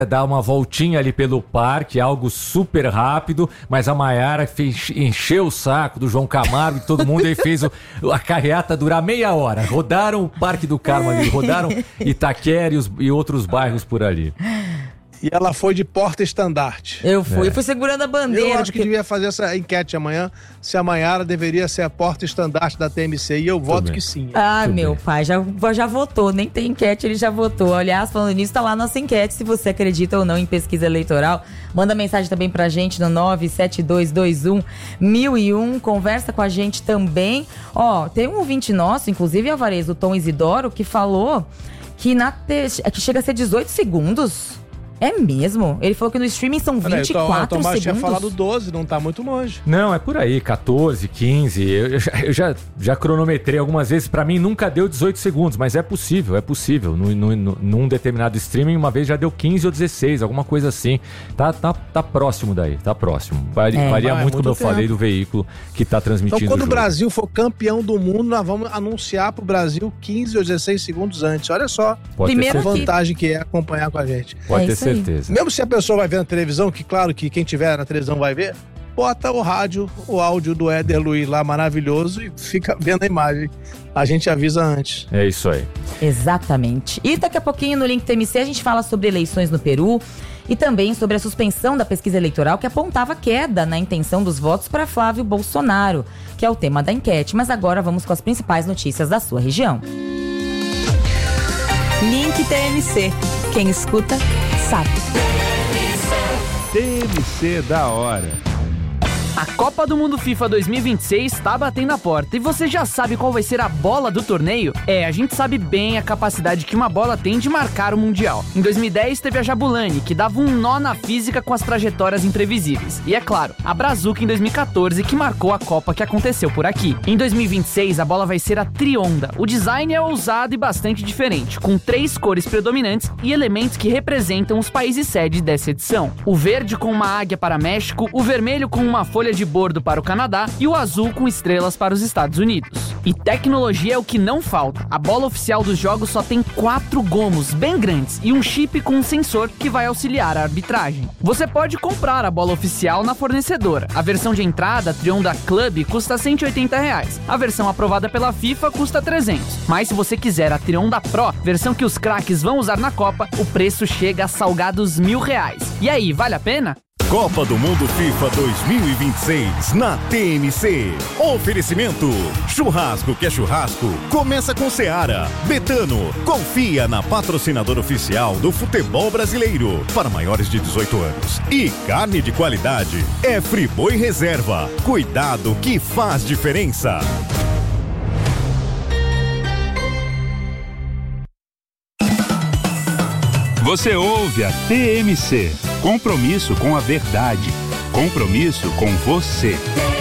dar uma voltinha ali pelo parque, algo super rápido, mas a Maiara encheu o saco do João Camargo e todo mundo aí fez a carreata durar meia hora. Rodaram o Parque do Carmo ali, rodaram Itaquera e outros bairros por ali. E ela foi de porta-estandarte. Eu fui segurando a bandeira. Eu acho que devia fazer essa enquete amanhã, se a Maiara deveria ser a porta-estandarte da TMC, e eu voto que sim. Meu pai já votou, nem tem enquete, ele já votou. Aliás, falando nisso, tá lá nossa enquete, se você acredita ou não em pesquisa eleitoral. Manda mensagem também pra gente no 97221-1001, conversa com a gente também. Tem um ouvinte nosso, inclusive Alvarez, o Tom Isidoro, que falou que que chega a ser 18 segundos. É mesmo? Ele falou que no streaming são 24 segundos. O Tomás tinha segundos. falado 12, não tá muito longe. Não, é por aí, 14, 15. Eu já cronometrei algumas vezes. Pra mim nunca deu 18 segundos, mas é possível. Num determinado streaming, uma vez já deu 15 ou 16, alguma coisa assim. Tá próximo daí, tá próximo. Varia muito, como eu falei, do veículo que tá transmitindo. Então, quando o Brasil for campeão do mundo, nós vamos anunciar pro Brasil 15 ou 16 segundos antes. Olha só a vantagem que é acompanhar com a gente. Pode ter certeza. Mesmo se a pessoa vai ver na televisão, que claro que quem tiver na televisão vai ver, bota o áudio do Éder Luiz lá maravilhoso e fica vendo a imagem. A gente avisa antes. É isso aí. Exatamente. E daqui a pouquinho no Link TMC a gente fala sobre eleições no Peru e também sobre a suspensão da pesquisa eleitoral que apontava queda na intenção dos votos para Flávio Bolsonaro, que é o tema da enquete. Mas agora vamos com as principais notícias da sua região. Link TMC. Quem escuta, sabe. TMC da hora. A Copa do Mundo FIFA 2026 está batendo a porta e você já sabe qual vai ser a bola do torneio? A gente sabe bem a capacidade que uma bola tem de marcar o Mundial. Em 2010 teve a Jabulani, que dava um nó na física com as trajetórias imprevisíveis. E é claro, a Brazuca em 2014, que marcou a Copa que aconteceu por aqui. Em 2026 a bola vai ser a Trionda. O design é ousado e bastante diferente, com 3 cores predominantes e elementos que representam os países sede dessa edição. O verde com uma águia para México, o vermelho com uma folha de bordo para o Canadá e o azul com estrelas para os Estados Unidos. E tecnologia é o que não falta. A bola oficial dos jogos só tem 4 gomos bem grandes e um chip com um sensor que vai auxiliar a arbitragem. Você pode comprar a bola oficial na fornecedora. A versão de entrada, a Trionda Club, custa R$180. A versão aprovada pela FIFA custa 300. Mas se você quiser a Trionda Pro, versão que os craques vão usar na Copa, o preço chega a salgados R$1.000. E aí, vale a pena? Copa do Mundo FIFA 2026 na TMC. Oferecimento: churrasco que é churrasco, começa com Seara. Betano, confia na patrocinadora oficial do futebol brasileiro para maiores de 18 anos. E carne de qualidade é Friboi Reserva. Cuidado que faz diferença. Você ouve a TMC. Compromisso com a verdade. Compromisso com você.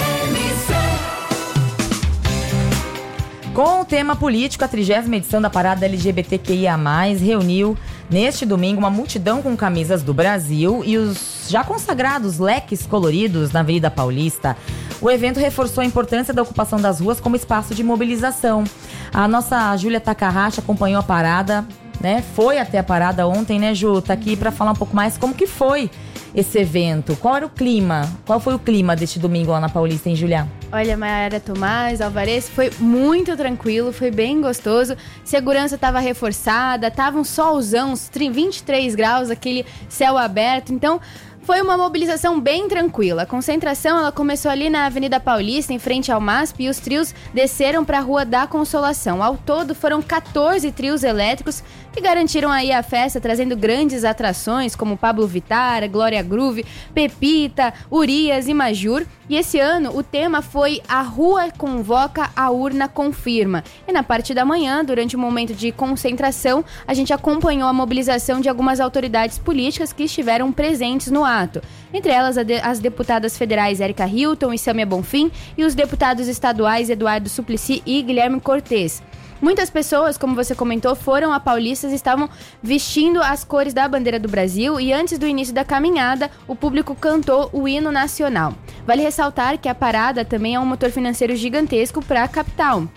Com o tema político, a 30ª edição da Parada LGBTQIA+, reuniu neste domingo uma multidão com camisas do Brasil e os já consagrados leques coloridos na Avenida Paulista. O evento reforçou a importância da ocupação das ruas como espaço de mobilização. A nossa Júlia Takahashi acompanhou a parada, né? Foi até a parada ontem, né, Ju? Tá aqui pra falar um pouco mais como que foi esse evento. Qual era o clima? Qual foi o clima deste domingo lá na Paulista, hein, Julia? Olha, Maiara, Tomás, Alvarez, foi muito tranquilo, foi bem gostoso. Segurança estava reforçada, tava um solzão, uns 23 graus, aquele céu aberto. Então, foi uma mobilização bem tranquila. A concentração ela começou ali na Avenida Paulista, em frente ao MASP, e os trios desceram para a Rua da Consolação. Ao todo, foram 14 trios elétricos que garantiram aí a festa, trazendo grandes atrações como Pablo Vittar, Glória Groove, Pepita, Urias e Majur. E esse ano o tema foi A Rua Convoca, a Urna Confirma. E na parte da manhã, durante o momento de concentração, a gente acompanhou a mobilização de algumas autoridades políticas que estiveram presentes no ato. Entre elas, as deputadas federais Érica Hilton e Sâmia Bonfim e os deputados estaduais Eduardo Suplicy e Guilherme Cortes. Muitas pessoas, como você comentou, foram a Paulista e estavam vestindo as cores da bandeira do Brasil e antes do início da caminhada, o público cantou o hino nacional. Vale ressaltar que a parada também é um motor financeiro gigantesco para a capital.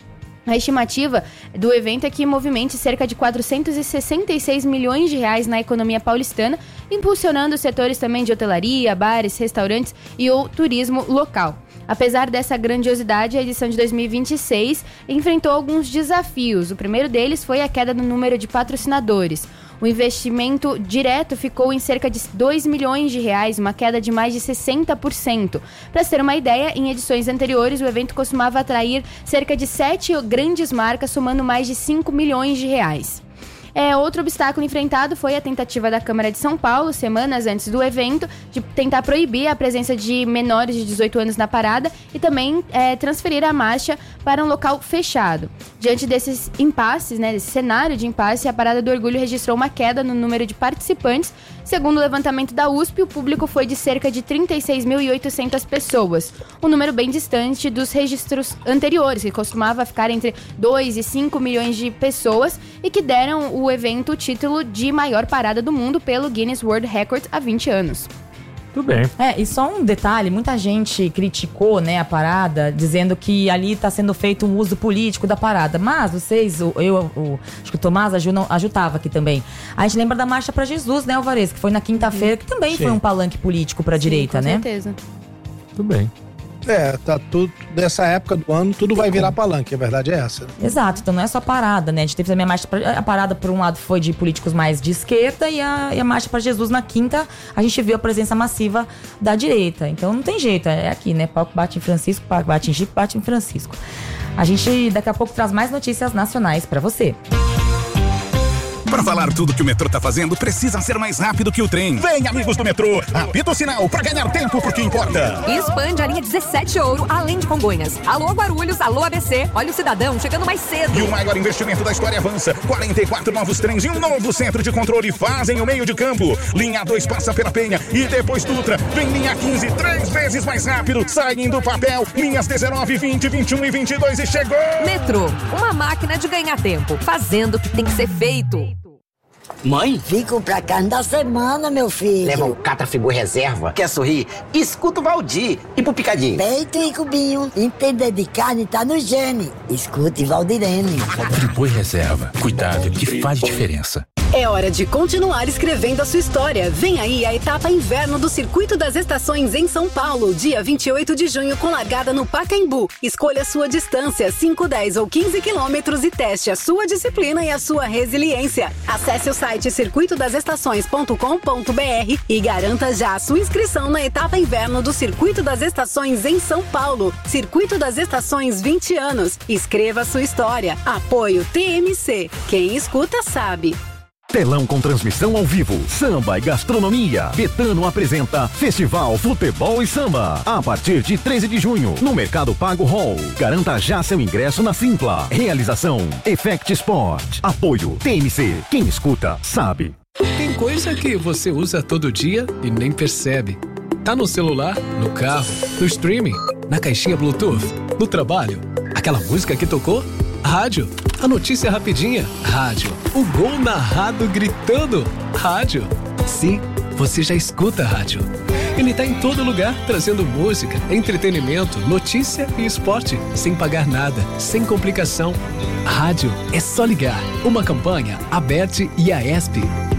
A estimativa do evento é que movimente cerca de 466 milhões de reais na economia paulistana, impulsionando os setores também de hotelaria, bares, restaurantes e o turismo local. Apesar dessa grandiosidade, a edição de 2026 enfrentou alguns desafios. O primeiro deles foi a queda no número de patrocinadores. O investimento direto ficou em cerca de 2 milhões de reais, uma queda de mais de 60%. Para se ter uma ideia, em edições anteriores, o evento costumava atrair cerca de 7 grandes marcas, somando mais de 5 milhões de reais. Outro obstáculo enfrentado foi a tentativa da Câmara de São Paulo, semanas antes do evento, de tentar proibir a presença de menores de 18 anos na parada e também transferir a marcha para um local fechado. Diante desses impasses, desse cenário de impasse, a Parada do Orgulho registrou uma queda no número de participantes. Segundo o levantamento da USP, o público foi de cerca de 36.800 pessoas, um número bem distante dos registros anteriores, que costumava ficar entre 2 e 5 milhões de pessoas e que deram o evento o título de maior parada do mundo pelo Guinness World Records há 20 anos. Tudo bem. E só um detalhe, muita gente criticou, a parada, dizendo que ali está sendo feito um uso político da parada. Mas vocês, acho que o Tomás, a Ju estava aqui também. A gente lembra da Marcha para Jesus, Alvarez, que foi na quinta-feira, que também foi um palanque político para a direita, com certeza. Tudo bem. Tá tudo, dessa época do ano, tudo vai virar palanque, a verdade é essa. Exato, então não é só parada, A gente teve também a parada, por um lado, foi de políticos mais de esquerda e a Marcha para Jesus na quinta, a gente viu a presença massiva da direita. Então não tem jeito, é aqui, Palco bate em Francisco, palco bate em Chico, bate em Francisco. A gente daqui a pouco traz mais notícias nacionais para você. Para falar tudo que o metrô tá fazendo, precisa ser mais rápido que o trem. Vem, amigos do metrô, apita o sinal para ganhar tempo porque importa. E expande a linha 17 Ouro, além de Congonhas. Alô, Guarulhos, alô, ABC. Olha o cidadão chegando mais cedo. E o maior investimento da história avança. 44 novos trens e um novo centro de controle fazem o meio de campo. Linha 2 passa pela Penha e depois Dutra. Vem linha 15, 3 vezes mais rápido. Saem do papel. Linhas 19, 20, 21 e 22 e chegou. Metrô, uma máquina de ganhar tempo, fazendo o que tem que ser feito. Mãe? Fico pra carne da semana, meu filho. Leva o Catrafigu Reserva. Quer sorrir? Escuta o Valdir. E pro Picadinho? Peito e cubinho. Entender de carne tá no gene. Escute Valdirene. Friboi Reserva. Cuidado que faz diferença. É hora de continuar escrevendo a sua história. Vem aí a etapa inverno do Circuito das Estações em São Paulo, dia 28 de junho, com largada no Pacaembu. Escolha a sua distância, 5, 10 ou 15 quilômetros e teste a sua disciplina e a sua resiliência. Acesse o site circuitodasestações.com.br e garanta já a sua inscrição na etapa inverno do Circuito das Estações em São Paulo. Circuito das Estações 20 anos. Escreva a sua história. Apoio TMC. Quem escuta sabe. Telão com transmissão ao vivo, samba e gastronomia. Betano apresenta Festival Futebol e Samba. A partir de 13 de junho, no Mercado Pago Hall. Garanta já seu ingresso na Simpla. Realização Effect Sport. Apoio TMC. Quem escuta, sabe. Tem coisa que você usa todo dia e nem percebe. Tá no celular, no carro, no streaming, na caixinha Bluetooth, no trabalho. Aquela música que tocou? Rádio. A notícia rapidinha? Rádio. O gol narrado gritando? Rádio. Sim, você já escuta rádio. Ele tá em todo lugar, trazendo música, entretenimento, notícia e esporte, sem pagar nada, sem complicação. Rádio é só ligar. Uma campanha, Aberte e Aesp.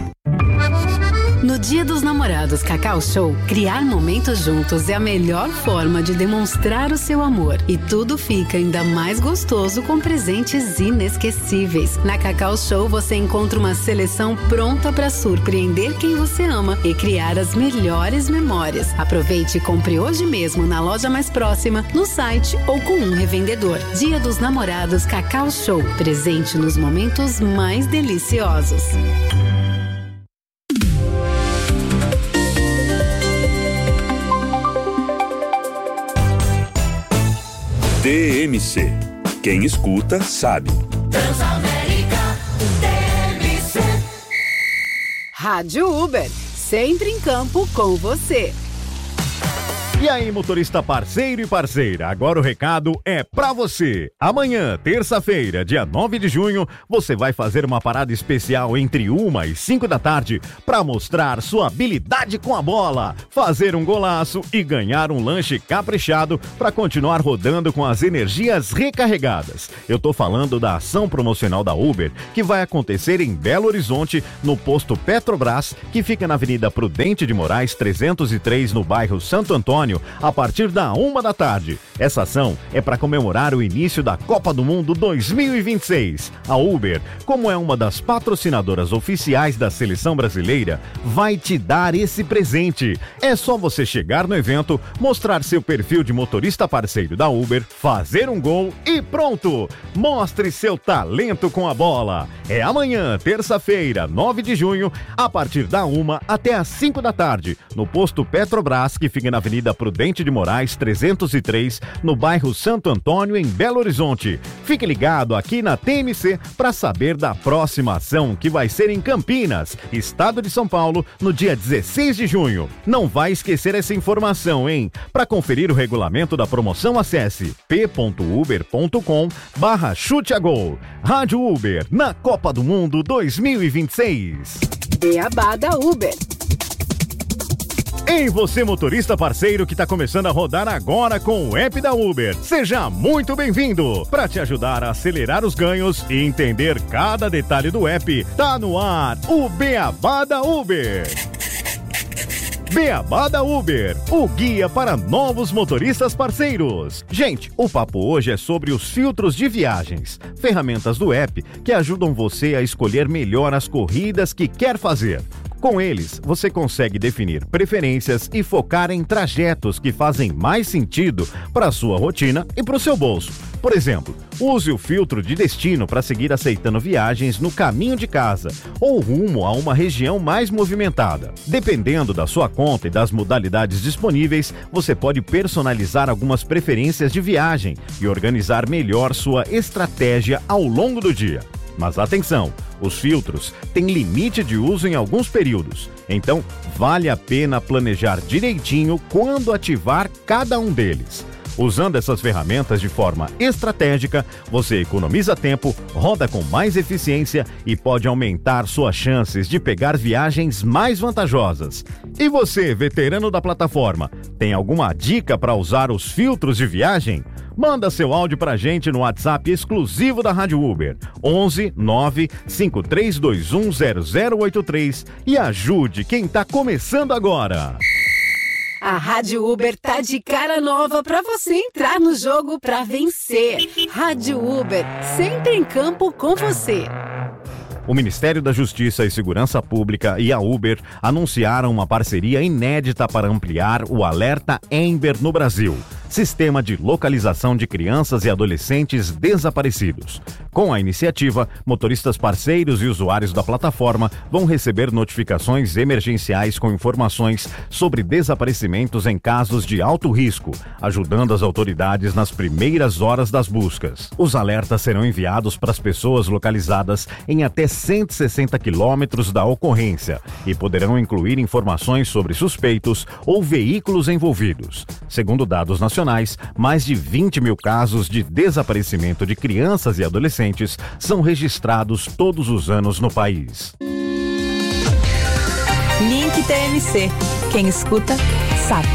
No Dia dos Namorados Cacau Show, criar momentos juntos é a melhor forma de demonstrar o seu amor. E tudo fica ainda mais gostoso com presentes inesquecíveis. Na Cacau Show você encontra uma seleção pronta para surpreender quem você ama e criar as melhores memórias. Aproveite e compre hoje mesmo na loja mais próxima, no site ou com um revendedor. Dia dos Namorados Cacau Show. Presente nos momentos mais deliciosos. TMC. Quem escuta, sabe. Transamérica TMC. Rádio Uber. Sempre em campo com você. E aí, motorista parceiro e parceira, agora o recado é pra você. Amanhã, terça-feira, dia 9 de junho, você vai fazer uma parada especial entre 1 e 5 da tarde pra mostrar sua habilidade com a bola, fazer um golaço e ganhar um lanche caprichado pra continuar rodando com as energias recarregadas. Eu tô falando da ação promocional da Uber, que vai acontecer em Belo Horizonte, no posto Petrobras, que fica na Avenida Prudente de Moraes 303, no bairro Santo Antônio, a partir da 1 da tarde. Essa ação é para comemorar o início da Copa do Mundo 2026. A Uber, como é uma das patrocinadoras oficiais da seleção brasileira, vai te dar esse presente. É só você chegar no evento, mostrar seu perfil de motorista parceiro da Uber, fazer um gol e pronto! Mostre seu talento com a bola. É amanhã, terça-feira, 9 de junho, a partir da 1 até as 5 da tarde, no posto Petrobras, que fica na Avenida Prudente de Moraes 303, no bairro Santo Antônio, em Belo Horizonte. Fique ligado aqui na TMC para saber da próxima ação, que vai ser em Campinas, estado de São Paulo, no dia 16 de junho. Não vai esquecer essa informação, hein? Para conferir o regulamento da promoção, acesse p.uber.com/chute-a-gol. Rádio Uber, na Copa do Mundo 2026. Beabá da Uber. Ei, você motorista parceiro que está começando a rodar agora com o app da Uber. Seja muito bem-vindo! Para te ajudar a acelerar os ganhos e entender cada detalhe do app, tá no ar o Beabá da Uber. Beabá da Uber, o guia para novos motoristas parceiros. Gente, o papo hoje é sobre os filtros de viagens, ferramentas do app que ajudam você a escolher melhor as corridas que quer fazer. Com eles, você consegue definir preferências e focar em trajetos que fazem mais sentido para a sua rotina e para o seu bolso. Por exemplo, use o filtro de destino para seguir aceitando viagens no caminho de casa ou rumo a uma região mais movimentada. Dependendo da sua conta e das modalidades disponíveis, você pode personalizar algumas preferências de viagem e organizar melhor sua estratégia ao longo do dia. Mas atenção, os filtros têm limite de uso em alguns períodos, então vale a pena planejar direitinho quando ativar cada um deles. Usando essas ferramentas de forma estratégica, você economiza tempo, roda com mais eficiência e pode aumentar suas chances de pegar viagens mais vantajosas. E você, veterano da plataforma, tem alguma dica para usar os filtros de viagem? Manda seu áudio pra gente no WhatsApp exclusivo da Rádio Uber, 11 9 5321 0083 e ajude quem tá começando agora. A Rádio Uber tá de cara nova pra você entrar no jogo pra vencer. Rádio Uber, sempre em campo com você. O Ministério da Justiça e Segurança Pública e a Uber anunciaram uma parceria inédita para ampliar o alerta Amber no Brasil, sistema de localização de crianças e adolescentes desaparecidos. Com a iniciativa, motoristas parceiros e usuários da plataforma vão receber notificações emergenciais com informações sobre desaparecimentos em casos de alto risco, ajudando as autoridades nas primeiras horas das buscas. Os alertas serão enviados para as pessoas localizadas em até 160 quilômetros da ocorrência e poderão incluir informações sobre suspeitos ou veículos envolvidos. Segundo dados nacionais, mais de 20 mil casos de desaparecimento de crianças e adolescentes são registrados todos os anos no país. Link TMC. Quem escuta, sabe.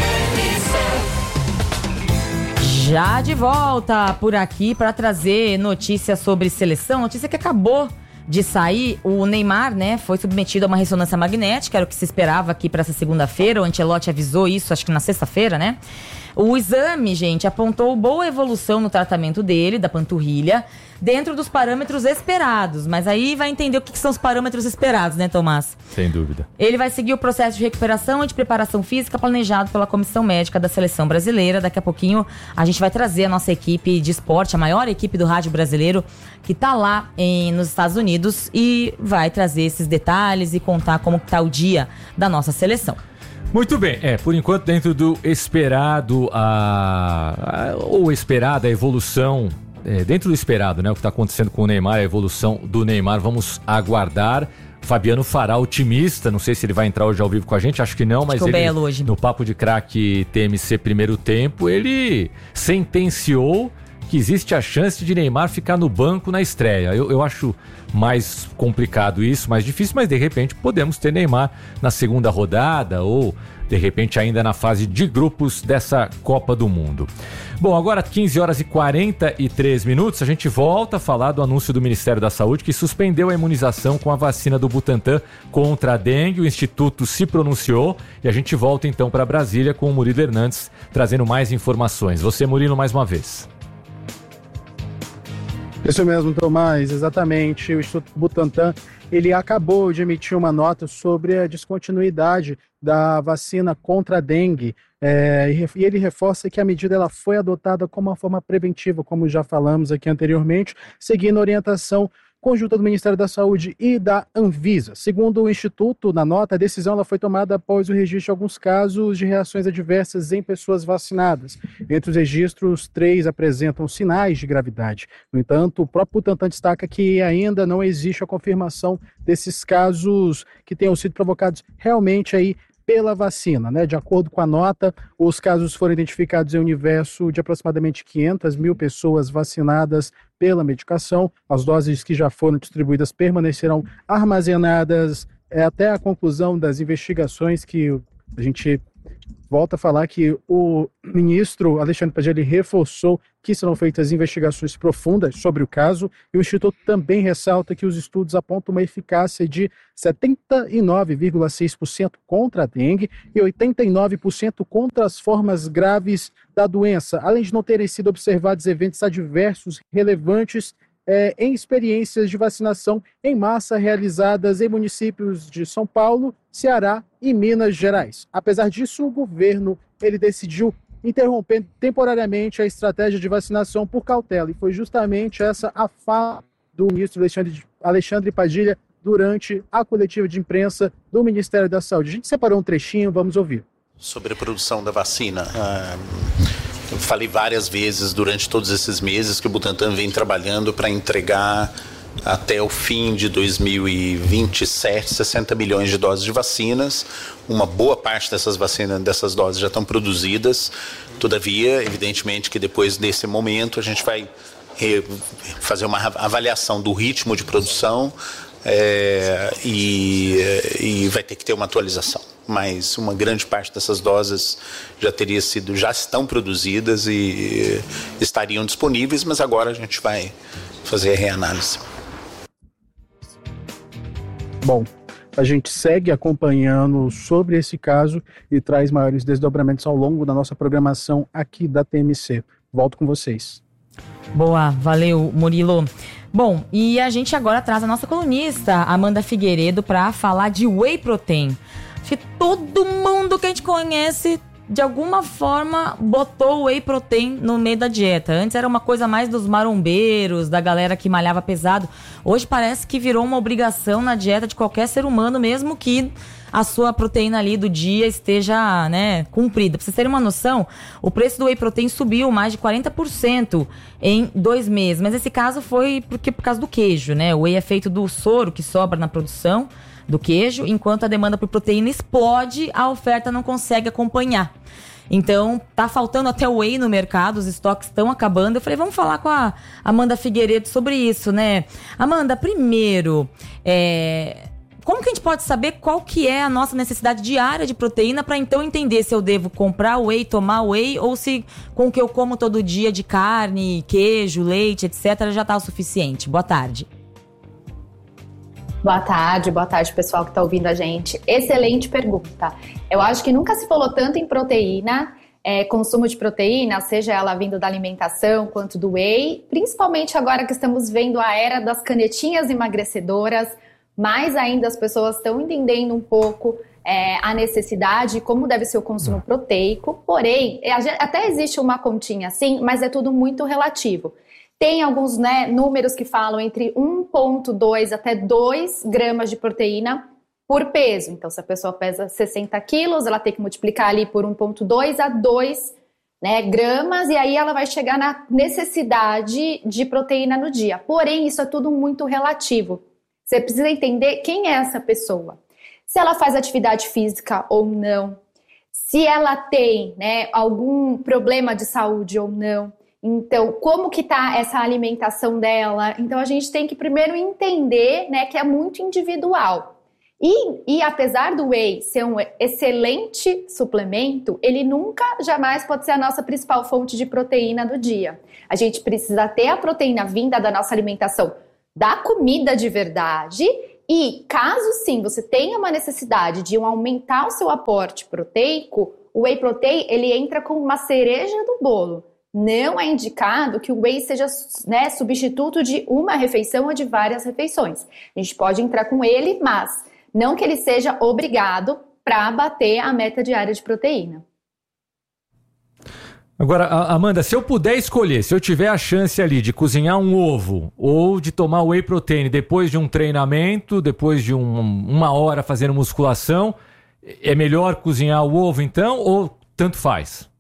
Já de volta por aqui para trazer notícias sobre seleção. Notícia que acabou de sair. O Neymar, né, foi submetido a uma ressonância magnética, era o que se esperava aqui para essa segunda-feira. O Ancelotti avisou isso, acho que na sexta-feira, né? O exame, gente, apontou boa evolução no tratamento dele, da panturrilha, dentro dos parâmetros esperados. Mas aí vai entender o que são os parâmetros esperados, né, Tomás? Sem dúvida. Ele vai seguir o processo de recuperação e de preparação física planejado pela Comissão Médica da Seleção Brasileira. Daqui a pouquinho a gente vai trazer a nossa equipe de esporte, a maior equipe do rádio brasileiro, que tá lá nos Estados Unidos, e vai trazer esses detalhes e contar como tá o dia da nossa seleção. Muito bem, por enquanto dentro do esperado, ou esperada evolução, dentro do esperado, né, o que está acontecendo com o Neymar, a evolução do Neymar, vamos aguardar. Fabiano Fará, otimista, não sei se ele vai entrar hoje ao vivo com a gente, acho que não, mas ele, hoje. No Papo de Craque TMC primeiro tempo, ele sentenciou que existe a chance de Neymar ficar no banco na estreia. Eu acho mais complicado isso, mais difícil, mas de repente podemos ter Neymar na segunda rodada ou de repente ainda na fase de grupos dessa Copa do Mundo. Bom, agora 15 horas e 43 minutos, a gente volta a falar do anúncio do Ministério da Saúde que suspendeu a imunização com a vacina do Butantan contra a dengue. O Instituto se pronunciou e a gente volta então para Brasília com o Murilo Hernandes trazendo mais informações. Você, Murilo, mais uma vez. Isso mesmo, Tomás, exatamente. O Instituto Butantan, ele acabou de emitir uma nota sobre a descontinuidade da vacina contra a dengue, e ele reforça que a medida ela foi adotada como uma forma preventiva, como já falamos aqui anteriormente, seguindo a orientação conjunta do Ministério da Saúde e da Anvisa. Segundo o Instituto, na nota, a decisão ela foi tomada após o registro de alguns casos de reações adversas em pessoas vacinadas. Entre os registros, 3 apresentam sinais de gravidade. No entanto, o próprio Butantan destaca que ainda não existe a confirmação desses casos que tenham sido provocados realmente aí pela vacina, né? De acordo com a nota, os casos foram identificados em um universo de aproximadamente 500 mil pessoas vacinadas pela medicação. As doses que já foram distribuídas permanecerão armazenadas até a conclusão das investigações, que a gente volta a falar que o ministro Alexandre Padilha reforçou que serão feitas investigações profundas sobre o caso, e o Instituto também ressalta que os estudos apontam uma eficácia de 79,6% contra a dengue e 89% contra as formas graves da doença, além de não terem sido observados eventos adversos relevantes em experiências de vacinação em massa realizadas em municípios de São Paulo, Ceará e Minas Gerais. Apesar disso, o governo ele decidiu interromper temporariamente a estratégia de vacinação por cautela, e foi justamente essa a fala do ministro Alexandre Padilha durante a coletiva de imprensa do Ministério da Saúde. A gente separou um trechinho, vamos ouvir. Sobre a produção da vacina, eu falei várias vezes durante todos esses meses que o Butantan vem trabalhando para entregar até o fim de 2027 60 milhões de doses de vacinas. Uma boa parte dessas vacinas, dessas doses já estão produzidas. Todavia, evidentemente que depois desse momento a gente vai fazer uma avaliação do ritmo de produção e vai ter que ter uma atualização. Mas uma grande parte dessas doses já estão produzidas e estariam disponíveis, mas agora a gente vai fazer a reanálise. Bom, a gente segue acompanhando sobre esse caso e traz maiores desdobramentos ao longo da nossa programação aqui da TMC. Volto com vocês. Boa, valeu, Murilo. Bom, e a gente agora traz a nossa colunista, Amanda Figueiredo, para falar de Whey Protein. Acho que todo mundo que a gente conhece, de alguma forma, botou o Whey Protein no meio da dieta. Antes era uma coisa mais dos marombeiros, da galera que malhava pesado. Hoje parece que virou uma obrigação na dieta de qualquer ser humano, mesmo que a sua proteína ali do dia esteja, né, cumprida. Pra vocês terem uma noção, o preço do Whey Protein subiu mais de 40% em 2 meses. Mas esse caso foi por causa do queijo, né? O whey é feito do soro que sobra na produção do queijo, enquanto a demanda por proteína explode, a oferta não consegue acompanhar. Então, tá faltando até o whey no mercado, os estoques estão acabando. Eu falei, vamos falar com a Amanda Figueiredo sobre isso, né? Amanda, primeiro, como que a gente pode saber qual que é a nossa necessidade diária de proteína para então entender se eu devo comprar whey, tomar whey, ou se com o que eu como todo dia de carne, queijo, leite, etc, já tá o suficiente? Boa tarde. Boa tarde pessoal que está ouvindo a gente. Excelente pergunta. Eu acho que nunca se falou tanto em proteína, consumo de proteína, seja ela vindo da alimentação quanto do whey, principalmente agora que estamos vendo a era das canetinhas emagrecedoras, mais ainda as pessoas estão entendendo um pouco a necessidade, como deve ser o consumo proteico, porém, até existe uma continha assim, mas é tudo muito relativo. Tem alguns números que falam entre 1,2 até 2 gramas de proteína por peso. Então, se a pessoa pesa 60 quilos, ela tem que multiplicar ali por 1,2 a 2 gramas, e aí ela vai chegar na necessidade de proteína no dia. Porém, isso é tudo muito relativo. Você precisa entender quem é essa pessoa. Se ela faz atividade física ou não. Se ela tem, né, algum problema de saúde ou não. Então, como que tá essa alimentação dela? Então, a gente tem que primeiro entender, né, que é muito individual. E apesar do whey ser um excelente suplemento, ele nunca, jamais pode ser a nossa principal fonte de proteína do dia. A gente precisa ter a proteína vinda da nossa alimentação, da comida de verdade. E caso sim, você tenha uma necessidade de aumentar o seu aporte proteico, o whey protein, ele entra como uma cereja do bolo. Não é indicado que o whey seja, né, substituto de uma refeição ou de várias refeições. A gente pode entrar com ele, mas não que ele seja obrigado para bater a meta diária de proteína. Agora, Amanda, se eu puder escolher, se eu tiver a chance ali de cozinhar um ovo ou de tomar whey protein depois de um treinamento, depois de uma hora fazendo musculação, é melhor cozinhar o ovo então ou tanto faz?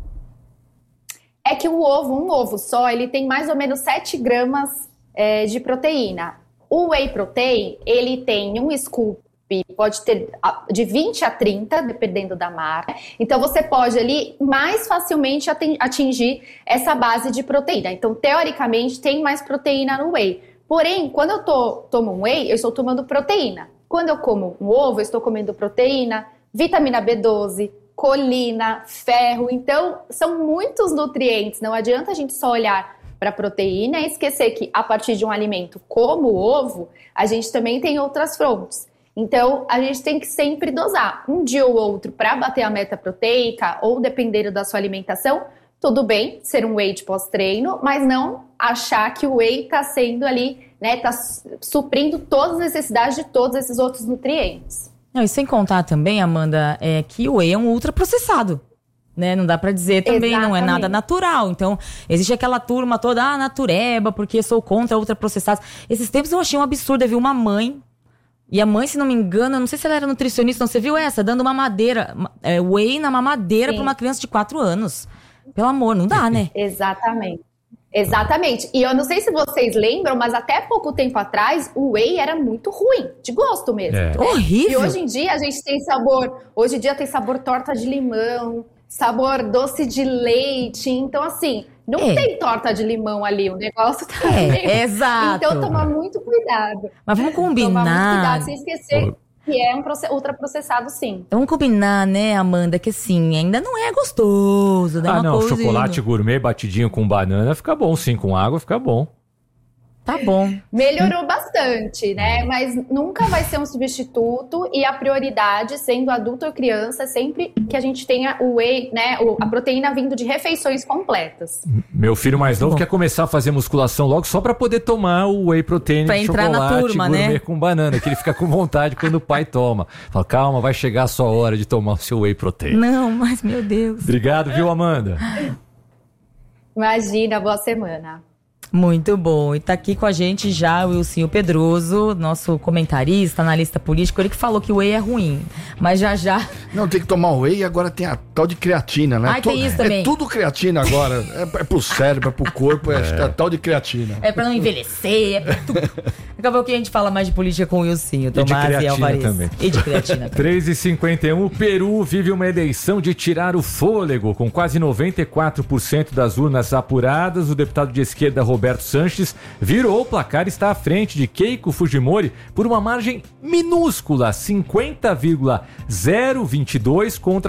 É que um ovo só, ele tem mais ou menos 7 gramas de proteína. O whey protein, ele tem um scoop, pode ter de 20 a 30, dependendo da marca. Então, você pode ali mais facilmente atingir essa base de proteína. Então, teoricamente, tem mais proteína no whey. Porém, quando eu tomo um whey, eu estou tomando proteína. Quando eu como um ovo, eu estou comendo proteína, vitamina B12, colina, ferro. Então, são muitos nutrientes. Não adianta a gente só olhar para a proteína e esquecer que, a partir de um alimento como o ovo, a gente também tem outras fontes. Então, a gente tem que sempre dosar um dia ou outro para bater a meta proteica ou dependendo da sua alimentação. Tudo bem ser um whey de pós-treino, mas não achar que o whey está sendo ali, né, está suprindo todas as necessidades de todos esses outros nutrientes. Não, e sem contar também, Amanda, que o whey é um ultraprocessado. Né? Não dá pra dizer também, exatamente. Não é nada natural. Então, existe aquela turma toda, natureba, porque sou contra ultraprocessados. Esses tempos eu achei um absurdo, eu vi uma mãe, e a mãe, se não me engano, eu não sei se ela era nutricionista, não, você viu essa? Dando mamadeira, whey na mamadeira pra uma criança de 4 anos. Pelo amor, não dá, né? Exatamente. E eu não sei se vocês lembram, mas até pouco tempo atrás, o whey era muito ruim, de gosto mesmo. É. Horrível. E hoje em dia a gente tem sabor, hoje em dia tem sabor torta de limão, sabor doce de leite, então assim, não tem torta de limão ali, o negócio tá meio... Exato. Então tomar muito cuidado. Mas vamos combinar. Tomar muito cuidado, sem esquecer que é um ultraprocessado, sim. Vamos combinar, né, Amanda, que assim, ainda não é gostoso. Dá uma coisa chocolate gourmet batidinho com banana fica bom, sim, com água fica bom. Tá bom. Melhorou bastante, né? Mas nunca vai ser um substituto e a prioridade, sendo adulto ou criança, é sempre que a gente tenha o whey, né? A proteína vindo de refeições completas. Meu filho mais novo quer começar a fazer musculação logo só pra poder tomar o whey protein pra de entrar chocolate na turma, gourmet, né? Com banana, que ele fica com vontade quando o pai toma. Fala, calma, vai chegar a sua hora de tomar o seu whey protein. Não, mas meu Deus. Obrigado, viu, Amanda? Imagina, boa semana. Muito bom. E tá aqui com a gente já o Wilson Pedroso, nosso comentarista, analista político. Ele que falou que o whey é ruim, mas já... Não, tem que tomar o whey e agora tem a tal de creatina, né? Tem isso também. É tudo creatina agora. É pro cérebro, é pro corpo, é a tal de creatina. É pra não envelhecer, é pra tudo. Daqui a pouco a gente fala mais de política com o Wilson, Tomás e Alvarez. Também. E de creatina também. 3h51, o Peru vive uma eleição de tirar o fôlego. Com quase 94% das urnas apuradas, o deputado de esquerda Roberto Sanches virou o placar e está à frente de Keiko Fujimori por uma margem minúscula, 50,022 contra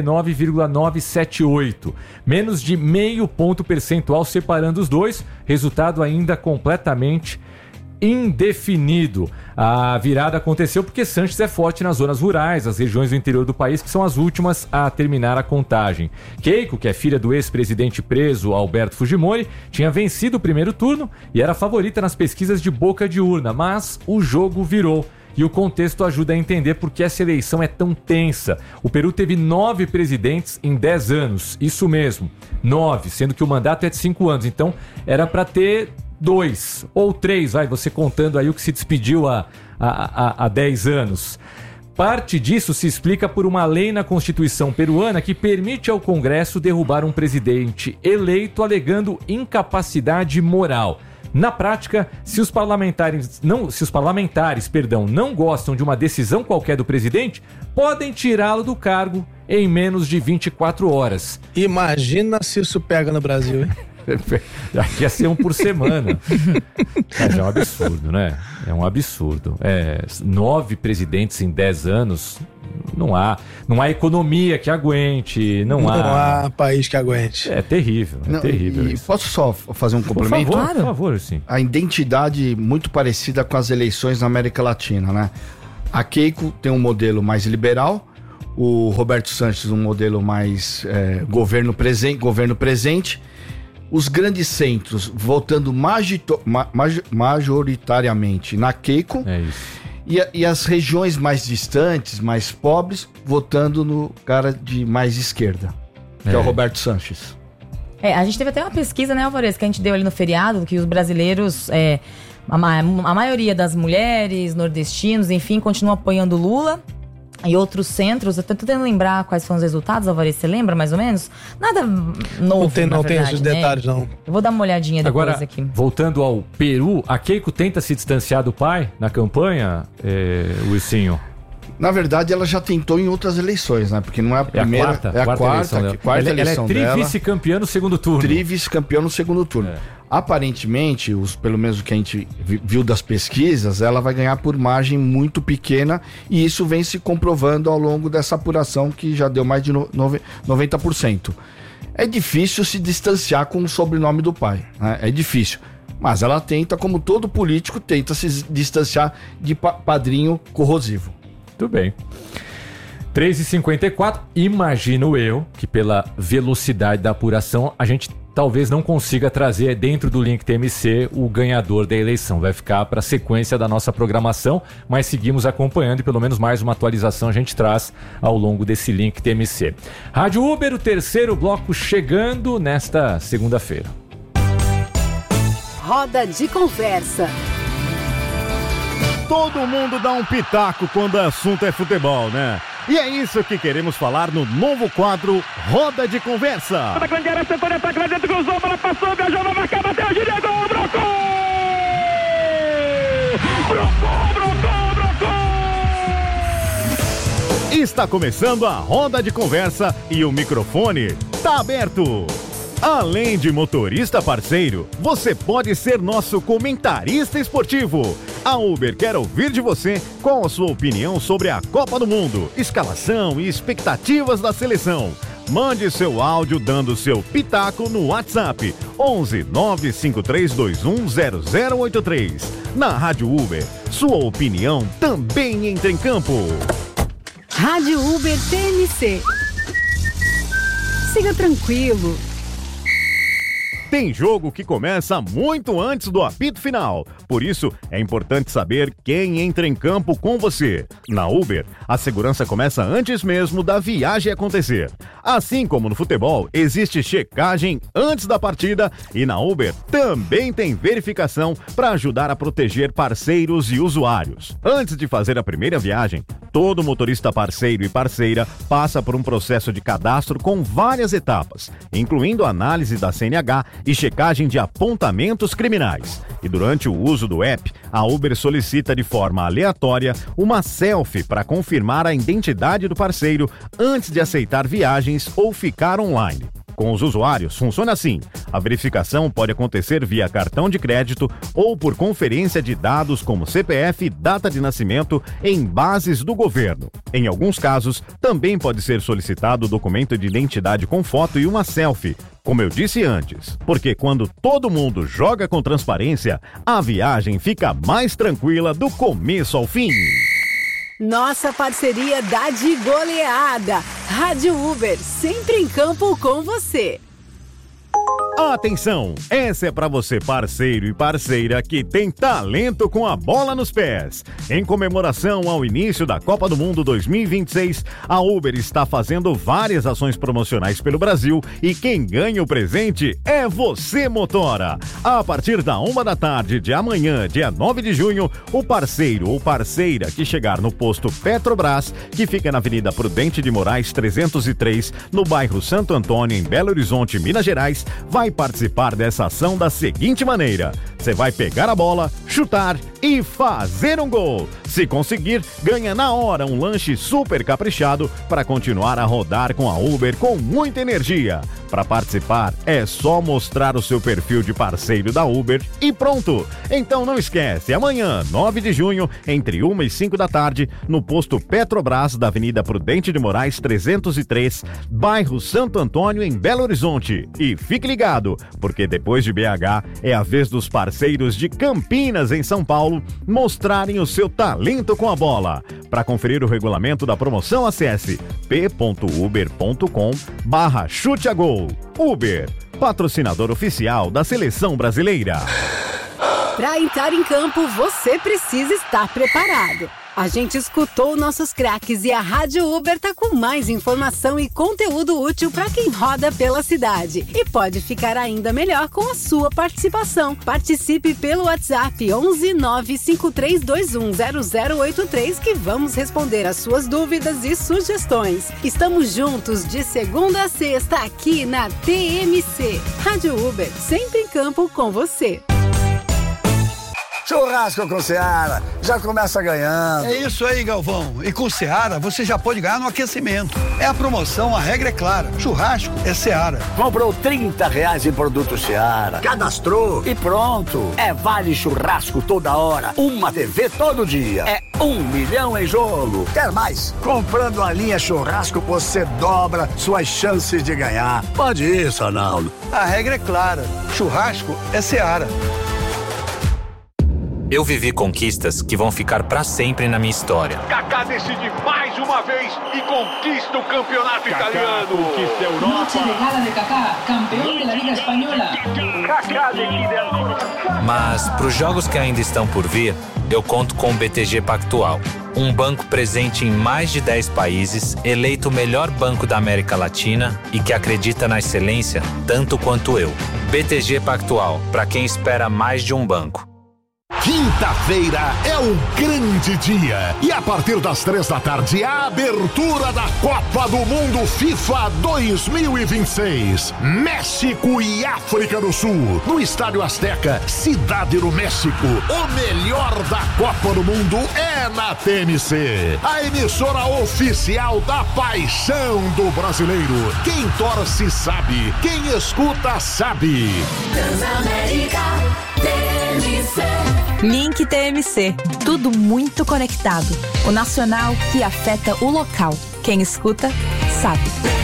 49,978. Menos de meio ponto percentual separando os dois, resultado ainda completamente indefinido. A virada aconteceu porque Sanches é forte nas zonas rurais, as regiões do interior do país, que são as últimas a terminar a contagem. Keiko, que é filha do ex-presidente preso Alberto Fujimori, tinha vencido o primeiro turno e era favorita nas pesquisas de boca de urna, mas o jogo virou. E o contexto ajuda a entender por que essa eleição é tão tensa. O Peru teve 9 presidentes em 10 anos, isso mesmo, 9, sendo que o mandato é de 5 anos, então era para ter 2 ou 3, você contando aí o que se despediu há 10 anos. Parte disso se explica por uma lei na Constituição peruana que permite ao Congresso derrubar um presidente eleito alegando incapacidade moral. Na prática, se os parlamentares não gostam de uma decisão qualquer do presidente, podem tirá-lo do cargo em menos de 24 horas. Imagina se isso pega no Brasil, hein? Ia ser um por semana. Mas é um absurdo, né? É um absurdo. 9 presidentes em 10 anos, não há economia que aguente, não há país que aguente. É terrível, terrível. E posso só fazer um complemento? Por favor, sim. A identidade muito parecida com as eleições na América Latina, né? A Keiko tem um modelo mais liberal, o Roberto Sanches um modelo mais governo presente. Os grandes centros votando majoritariamente na Keiko. É isso. E as regiões mais distantes, mais pobres, votando no cara de mais esquerda, que é o Roberto Sanches. A gente teve até uma pesquisa, né, Alvarez, que a gente deu ali no feriado, que os brasileiros, a maioria das mulheres, nordestinos, enfim, continuam apoiando Lula. E outros centros, eu tô tentando lembrar quais foram os resultados, Alvarez, você lembra mais ou menos? Nada novo, não tem esses detalhes, não. Eu vou dar uma olhadinha depois. Agora, aqui. Voltando ao Peru, a Keiko tenta se distanciar do pai na campanha, Wilsinho? Na verdade, ela já tentou em outras eleições, né? Porque não é a primeira, é a quarta eleição dela. Ela é tri-vice-campeã no segundo turno. Tri-vice-campeã no segundo turno. Aparentemente, pelo menos o que a gente viu das pesquisas, ela vai ganhar por margem muito pequena, e isso vem se comprovando ao longo dessa apuração que já deu mais de 90%. É difícil se distanciar com o sobrenome do pai, né? É difícil. Mas ela tenta, como todo político, tenta se distanciar de padrinho corrosivo. Tudo bem. 3h54, imagino eu que pela velocidade da apuração a gente talvez não consiga trazer dentro do link TMC o ganhador da eleição. Vai ficar para a sequência da nossa programação, mas seguimos acompanhando e pelo menos mais uma atualização a gente traz ao longo desse link TMC. Rádio Uber, o terceiro bloco chegando nesta segunda-feira. Roda de conversa. Todo mundo dá um pitaco quando o assunto é futebol, né? E é isso que queremos falar no novo quadro Roda de Conversa. A grande área, setor de ataque lá dentro, cruzou, bola passou, viajou, vai marcar, bateu, Gíria, gol, brocou! Brocou! Está começando a Roda de Conversa e o microfone tá aberto. Além de motorista parceiro, você pode ser nosso comentarista esportivo. A Uber quer ouvir de você qual a sua opinião sobre a Copa do Mundo, escalação e expectativas da seleção. Mande seu áudio dando seu pitaco no WhatsApp 11 95321 0083. Na Rádio Uber, sua opinião também entra em campo. Rádio Uber TMC. Siga tranquilo. Tem jogo que começa muito antes do apito final. Por isso, é importante saber quem entra em campo com você. Na Uber, a segurança começa antes mesmo da viagem acontecer. Assim como no futebol, existe checagem antes da partida e na Uber também tem verificação para ajudar a proteger parceiros e usuários. Antes de fazer a primeira viagem, todo motorista parceiro e parceira passa por um processo de cadastro com várias etapas, incluindo a análise da CNH e checagem de apontamentos criminais. E durante o uso do app, a Uber solicita de forma aleatória uma selfie para confirmar a identidade do parceiro antes de aceitar viagens ou ficar online. Com os usuários, funciona assim. A verificação pode acontecer via cartão de crédito ou por conferência de dados como CPF e data de nascimento em bases do governo. Em alguns casos, também pode ser solicitado o documento de identidade com foto e uma selfie, como eu disse antes, porque quando todo mundo joga com transparência, a viagem fica mais tranquila do começo ao fim. Nossa parceria dá de goleada. Rádio Uber, sempre em campo com você. Atenção, essa é para você parceiro e parceira que tem talento com a bola nos pés. Em comemoração ao início da Copa do Mundo 2026, a Uber está fazendo várias ações promocionais pelo Brasil e quem ganha o presente é você, motora. A partir da 13h de amanhã, dia 9 de junho, o parceiro ou parceira que chegar no posto Petrobras, que fica na Avenida Prudente de Moraes 303, no bairro Santo Antônio, em Belo Horizonte, Minas Gerais, vai participar dessa ação da seguinte maneira: Você vai pegar a bola, chutar e fazer um gol. Se conseguir, ganha na hora um lanche super caprichado para continuar a rodar com a Uber com muita energia. Para participar, é só mostrar o seu perfil de parceiro da Uber e pronto. Então não esquece, amanhã, 9 de junho, entre 1 e 5 da tarde, no posto Petrobras da Avenida Prudente de Moraes 303, bairro Santo Antônio, em Belo Horizonte. E fique ligado, porque depois de BH, é a vez dos parceiros de Campinas, em São Paulo, mostrarem o seu talento com a bola. Para conferir o regulamento da promoção, acesse p.uber.com/chute-a-gol. Uber, patrocinador oficial da Seleção Brasileira. Para entrar em campo, você precisa estar preparado. A gente escutou nossos craques e a Rádio Uber tá com mais informação e conteúdo útil para quem roda pela cidade. E pode ficar ainda melhor com a sua participação. Participe pelo WhatsApp 11 95321 0083 que vamos responder as suas dúvidas e sugestões. Estamos juntos de segunda a sexta aqui na TMC. Rádio Uber, sempre em campo com você. Churrasco com Seara, já começa ganhando. É isso aí, Galvão. E com Seara, você já pode ganhar no aquecimento. É a promoção, a regra é clara. Churrasco é Seara. Comprou R$30 em produto Seara, cadastrou e pronto. É vale churrasco toda hora, uma TV todo dia. É 1 milhão em jogo. Quer mais? Comprando a linha churrasco, você dobra suas chances de ganhar. Pode isso, Arnaldo. A regra é clara. Churrasco é Seara. Eu vivi conquistas que vão ficar pra sempre na minha história. Kaká decide mais uma vez e conquista o campeonato italiano. Conquista a Europa. Noche de gala de Kaká, campeão da Liga Espanhola. Kaká decide ancora. Mas pros jogos que ainda estão por vir, eu conto com o BTG Pactual. Um banco presente em mais de 10 países, eleito o melhor banco da América Latina e que acredita na excelência tanto quanto eu. BTG Pactual, pra quem espera mais de um banco. Quinta-feira é um grande dia e a partir das 3 da tarde a abertura da Copa do Mundo FIFA 2026. México e África do Sul, no Estádio Azteca, Cidade do México. O melhor da Copa do Mundo é na TMC, a emissora oficial da paixão do brasileiro. Quem torce sabe, quem escuta sabe. Transamérica TMC. Link TMC. Tudo muito conectado. O nacional que afeta o local. Quem escuta, sabe.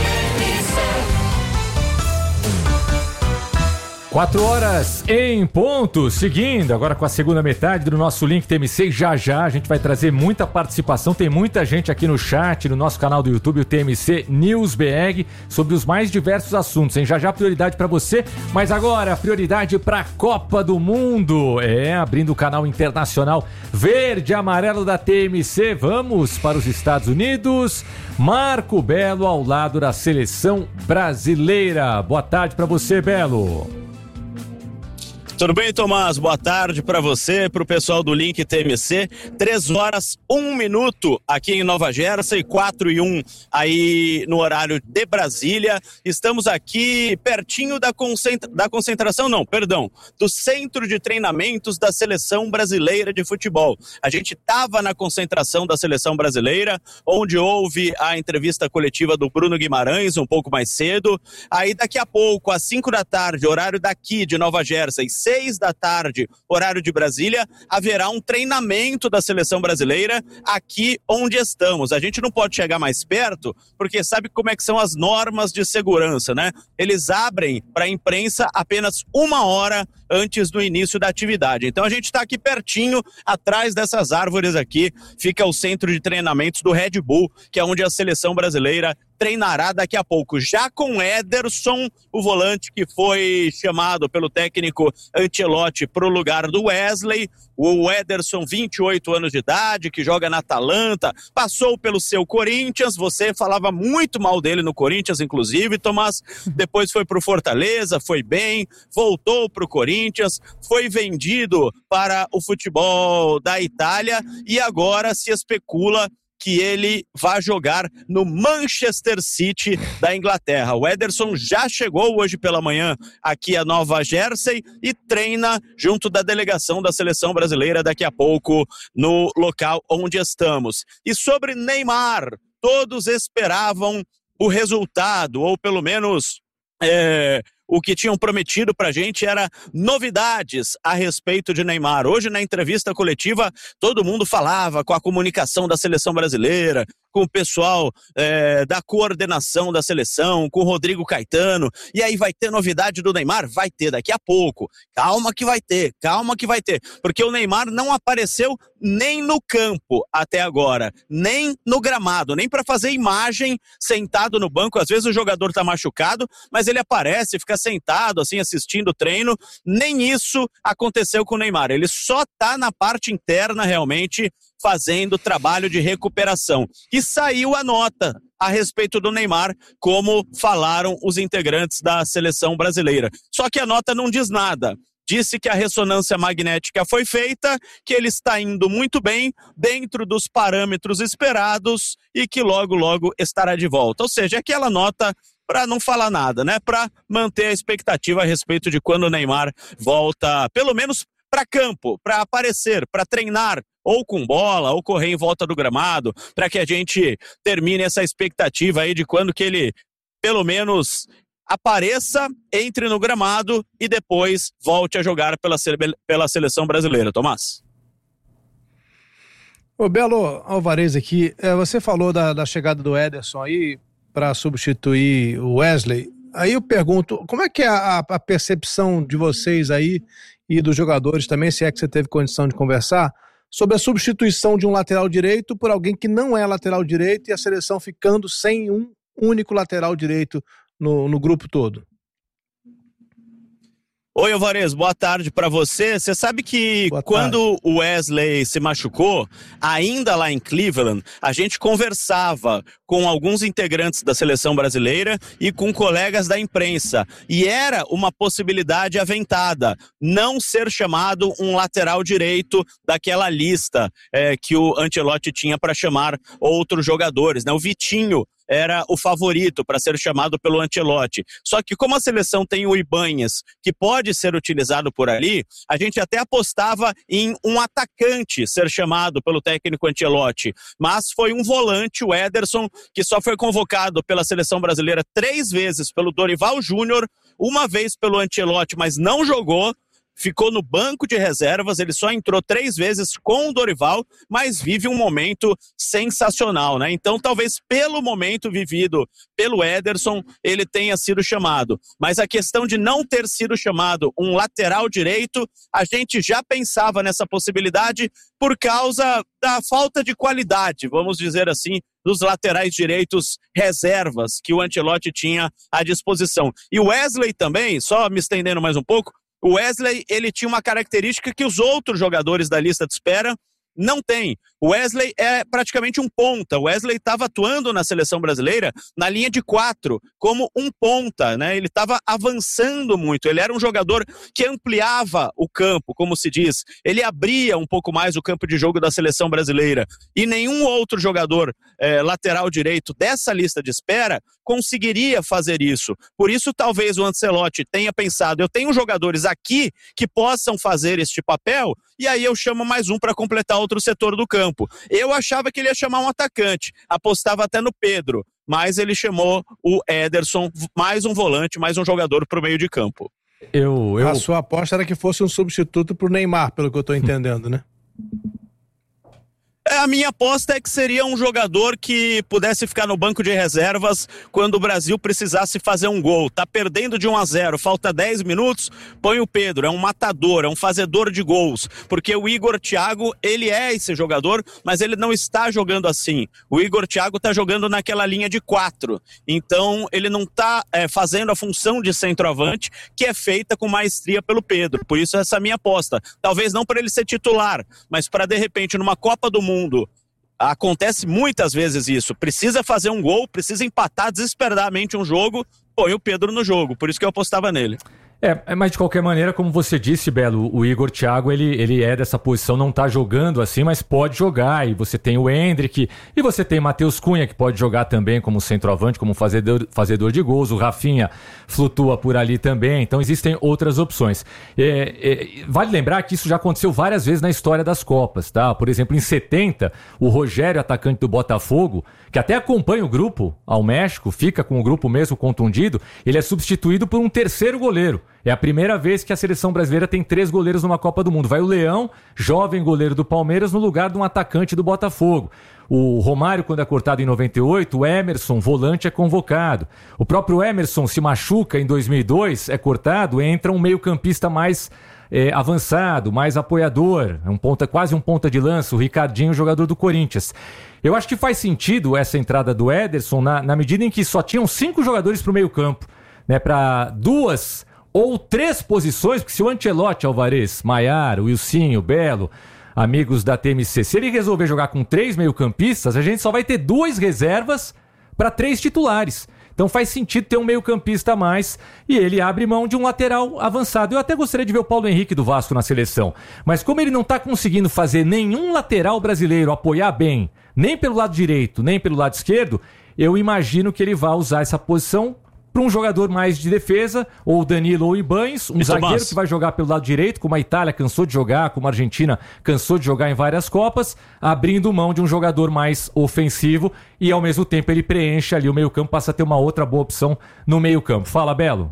4 horas em ponto, seguindo agora com a segunda metade do nosso Link TMC. Já a gente vai trazer muita participação, tem muita gente aqui no chat, no nosso canal do YouTube, o TMC News BR, sobre os mais diversos assuntos, hein? Já prioridade para você, mas agora prioridade para a Copa do Mundo, abrindo o canal internacional verde e amarelo da TMC, vamos para os Estados Unidos, Marco Belo ao lado da seleção brasileira. Boa tarde para você, Belo. Tudo bem, Tomás? Boa tarde para você, para o pessoal do Link TMC. 3 horas, 1 minuto aqui em Nova Jersey, 4 e 1 aí no horário de Brasília. Estamos aqui pertinho do Centro de Treinamentos da Seleção Brasileira de Futebol. A gente estava na concentração da Seleção Brasileira, onde houve a entrevista coletiva do Bruno Guimarães um pouco mais cedo. Aí daqui a pouco, às 5 da tarde, horário daqui de Nova Jersey, 6 da tarde, horário de Brasília, haverá um treinamento da Seleção Brasileira aqui onde estamos. A gente não pode chegar mais perto, porque sabe como é que são as normas de segurança, né? Eles abrem para a imprensa apenas 1 hora antes do início da atividade. Então a gente está aqui pertinho, atrás dessas árvores aqui, fica o centro de treinamentos do Red Bull, que é onde a Seleção Brasileira treinará daqui a pouco, já com Ederson, o volante que foi chamado pelo técnico Ancelotti para o lugar do Wesley. O Ederson, 28 anos de idade, que joga na Atalanta, passou pelo seu Corinthians, você falava muito mal dele no Corinthians, inclusive, Tomás, depois foi para o Fortaleza, foi bem, voltou para o Corinthians, foi vendido para o futebol da Itália e agora se especula que ele vai jogar no Manchester City da Inglaterra. O Ederson já chegou hoje pela manhã aqui a Nova Jersey e treina junto da delegação da seleção brasileira daqui a pouco no local onde estamos. E sobre Neymar, todos esperavam o resultado, ou pelo menos o que tinham prometido pra gente era novidades a respeito de Neymar. Hoje, na entrevista coletiva, todo mundo falava com a comunicação da seleção brasileira, com o pessoal da coordenação da seleção, com o Rodrigo Caetano. E aí, vai ter novidade do Neymar? Vai ter daqui a pouco. Calma que vai ter. Porque o Neymar não apareceu nem no campo até agora, nem no gramado, nem para fazer imagem sentado no banco. Às vezes o jogador tá machucado, mas ele aparece, fica sentado assim assistindo o treino. Nem isso aconteceu com o Neymar. Ele só tá na parte interna realmente fazendo trabalho de recuperação. E saiu a nota a respeito do Neymar, como falaram os integrantes da seleção brasileira. Só que a nota não diz nada. Disse que a ressonância magnética foi feita, que ele está indo muito bem, dentro dos parâmetros esperados e que logo, logo estará de volta. Ou seja, aquela nota para não falar nada, né? Para manter a expectativa a respeito de quando o Neymar volta, pelo menos para campo, para aparecer, para treinar, ou com bola, ou correr em volta do gramado, para que a gente termine essa expectativa aí de quando que ele, pelo menos, apareça, entre no gramado e depois volte a jogar pela seleção brasileira. Tomás? Ô Belo Alvarez aqui, você falou da chegada do Ederson aí para substituir o Wesley. Aí eu pergunto, como é que é a percepção de vocês aí e dos jogadores também, se é que você teve condição de conversar, sobre a substituição de um lateral direito por alguém que não é lateral direito e a seleção ficando sem um único lateral direito no grupo todo? Oi, Alvarez, boa tarde pra você. Você sabe que quando o Wesley se machucou, ainda lá em Cleveland, a gente conversava com alguns integrantes da seleção brasileira e com colegas da imprensa. E era uma possibilidade aventada, não ser chamado um lateral direito daquela lista que o Ancelotti tinha para chamar outros jogadores, né? O Vitinho era o favorito para ser chamado pelo Ancelotti. Só que como a seleção tem o Ibanhas, que pode ser utilizado por ali, a gente até apostava em um atacante ser chamado pelo técnico Ancelotti. Mas foi um volante, o Ederson, que só foi convocado pela seleção brasileira 3 vezes pelo Dorival Júnior, 1 vez pelo Ancelotti, mas não jogou. Ficou no banco de reservas, ele só entrou 3 vezes com o Dorival, mas vive um momento sensacional, né? Então, talvez pelo momento vivido pelo Ederson, ele tenha sido chamado. Mas a questão de não ter sido chamado um lateral direito, a gente já pensava nessa possibilidade por causa da falta de qualidade, vamos dizer assim, dos laterais direitos reservas que o Ancelotti tinha à disposição. E o Wesley também, só me estendendo mais um pouco, o Wesley, ele tinha uma característica que os outros jogadores da lista de espera não têm. O Wesley é praticamente um ponta. O Wesley estava atuando na seleção brasileira na linha de 4, como um ponta, né? Ele estava avançando muito. Ele era um jogador que ampliava o campo, como se diz. Ele abria um pouco mais o campo de jogo da seleção brasileira. E nenhum outro jogador lateral direito dessa lista de espera conseguiria fazer isso. Por isso, talvez o Ancelotti tenha pensado, eu tenho jogadores aqui que possam fazer este papel, e aí eu chamo mais um para completar outro setor do campo. Eu achava que ele ia chamar um atacante, apostava até no Pedro, mas ele chamou o Ederson, mais um volante, mais um jogador para o meio de campo. A sua aposta era que fosse um substituto pro Neymar, pelo que eu tô entendendo, né? A minha aposta é que seria um jogador que pudesse ficar no banco de reservas quando o Brasil precisasse fazer um gol. Tá perdendo de 1-0, falta 10 minutos, põe o Pedro, é um matador, é um fazedor de gols. Porque o Igor Thiago, ele é esse jogador, mas ele não está jogando assim. O Igor Thiago tá jogando naquela linha de 4. Então, ele não tá fazendo a função de centroavante, que é feita com maestria pelo Pedro. Por isso, essa é a minha aposta. Talvez não para ele ser titular, mas para, de repente, numa Copa do Mundo, acontece muitas vezes isso, precisa fazer um gol, precisa empatar desesperadamente um jogo, põe o Pedro no jogo, por isso que eu apostava nele. Mas de qualquer maneira, como você disse, Belo, o Igor Thiago, ele é dessa posição, não tá jogando assim, mas pode jogar. E você tem o Endrick, e você tem Matheus Cunha, que pode jogar também como centroavante, como fazedor de gols. O Rafinha flutua por ali também, então existem outras opções. Vale lembrar que isso já aconteceu várias vezes na história das Copas, tá? Por exemplo, em 70, o Rogério, atacante do Botafogo, que até acompanha o grupo ao México, fica com o grupo mesmo contundido, ele é substituído por um terceiro goleiro. É a primeira vez que a seleção brasileira tem 3 goleiros numa Copa do Mundo. Vai o Leão, jovem goleiro do Palmeiras, no lugar de um atacante do Botafogo. O Romário, quando é cortado em 98, o Emerson, volante, é convocado. O próprio Emerson se machuca em 2002, é cortado, entra um meio-campista mais avançado, mais apoiador, quase um ponta de lança, o Ricardinho, jogador do Corinthians. Eu acho que faz sentido essa entrada do Ederson na medida em que só tinham 5 jogadores para o meio-campo, né, para 2 ou 3 posições, porque se o Ancelotti, Alvarez, Maiar, o Wilsinho, Belo, amigos da TMC, se ele resolver jogar com 3 meio-campistas, a gente só vai ter 2 reservas para 3 titulares. Então faz sentido ter um meio-campista a mais e ele abre mão de um lateral avançado. Eu até gostaria de ver o Paulo Henrique do Vasco na seleção, mas como ele não está conseguindo fazer nenhum lateral brasileiro apoiar bem, nem pelo lado direito, nem pelo lado esquerdo, eu imagino que ele vai usar essa posição para um jogador mais de defesa, ou Danilo ou Ibañez, um zagueiro que vai jogar pelo lado direito, como a Itália cansou de jogar, como a Argentina cansou de jogar em várias Copas, abrindo mão de um jogador mais ofensivo e ao mesmo tempo ele preenche ali o meio-campo, passa a ter uma outra boa opção no meio-campo. Fala, Belo.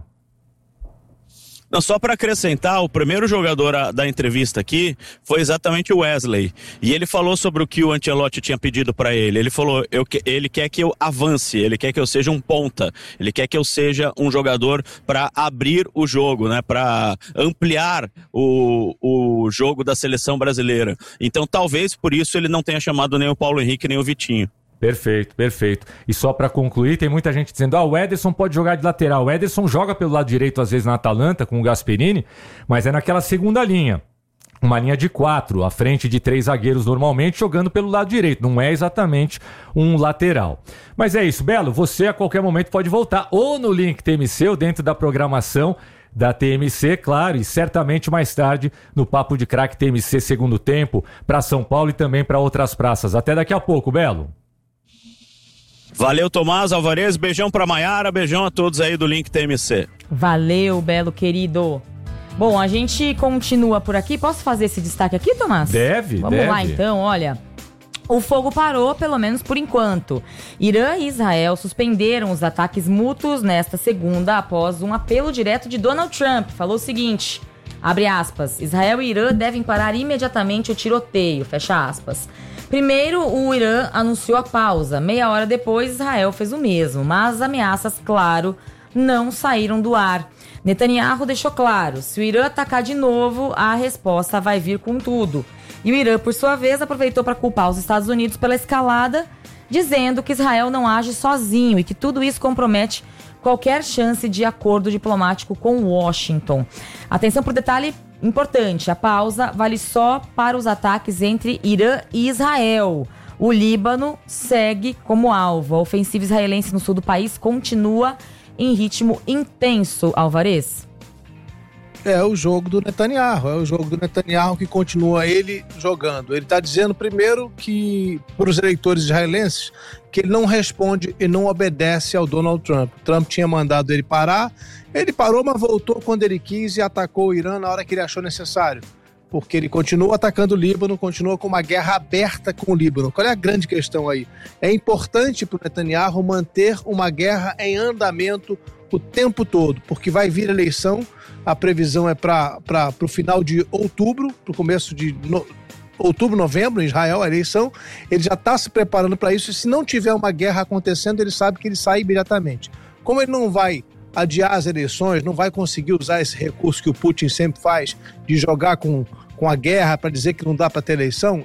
Não, só para acrescentar, o primeiro jogador da entrevista aqui foi exatamente o Wesley. E ele falou sobre o que o Ancelotti tinha pedido para ele. Ele falou, ele quer que eu avance, ele quer que eu seja um ponta, ele quer que eu seja um jogador para abrir o jogo, né? Para ampliar o jogo da seleção brasileira. Então talvez por isso ele não tenha chamado nem o Paulo Henrique nem o Vitinho. Perfeito, perfeito. E só pra concluir, tem muita gente dizendo, o Ederson pode jogar de lateral. O Ederson joga pelo lado direito, às vezes, na Atalanta, com o Gasperini, mas é naquela segunda linha. Uma linha de 4, à frente de 3 zagueiros normalmente, jogando pelo lado direito. Não é exatamente um lateral. Mas é isso, Belo, você a qualquer momento pode voltar ou no link TMC ou dentro da programação da TMC, claro, e certamente mais tarde no Papo de Craque TMC segundo tempo, para São Paulo e também para outras praças. Até daqui a pouco, Belo. Valeu, Tomás, Alvarez, beijão pra Maiara, beijão a todos aí do Link TMC. Valeu, Belo querido. Bom, a gente continua por aqui. Posso fazer esse destaque aqui, Tomás? Vamos lá então, olha. O fogo parou, pelo menos por enquanto. Irã e Israel suspenderam os ataques mútuos nesta segunda após um apelo direto de Donald Trump. Falou o seguinte, abre aspas, Israel e Irã devem parar imediatamente o tiroteio, fecha aspas. Primeiro, o Irã anunciou a pausa. Meia hora depois, Israel fez o mesmo. Mas as ameaças, claro, não saíram do ar. Netanyahu deixou claro, se o Irã atacar de novo, a resposta vai vir com tudo. E o Irã, por sua vez, aproveitou para culpar os Estados Unidos pela escalada, dizendo que Israel não age sozinho e que tudo isso compromete qualquer chance de acordo diplomático com Washington. Atenção para o detalhe importante, a pausa vale só para os ataques entre Irã e Israel. O Líbano segue como alvo. A ofensiva israelense no sul do país continua em ritmo intenso, Alvarez. É o jogo do Netanyahu, que continua ele jogando. Ele está dizendo primeiro que, para os eleitores israelenses, que ele não responde e não obedece ao Donald Trump. Trump tinha mandado ele parar, ele parou, mas voltou quando ele quis e atacou o Irã na hora que ele achou necessário. Porque ele continua atacando o Líbano, continua com uma guerra aberta com o Líbano. Qual é a grande questão aí? É importante para o Netanyahu manter uma guerra em andamento o tempo todo, porque vai vir eleição, a previsão é para o final de outubro, para o começo de outubro, novembro, em Israel, a eleição, ele já está se preparando para isso, e se não tiver uma guerra acontecendo, ele sabe que ele sai imediatamente. Como ele não vai adiar as eleições, não vai conseguir usar esse recurso que o Putin sempre faz, de jogar com a guerra para dizer que não dá para ter eleição,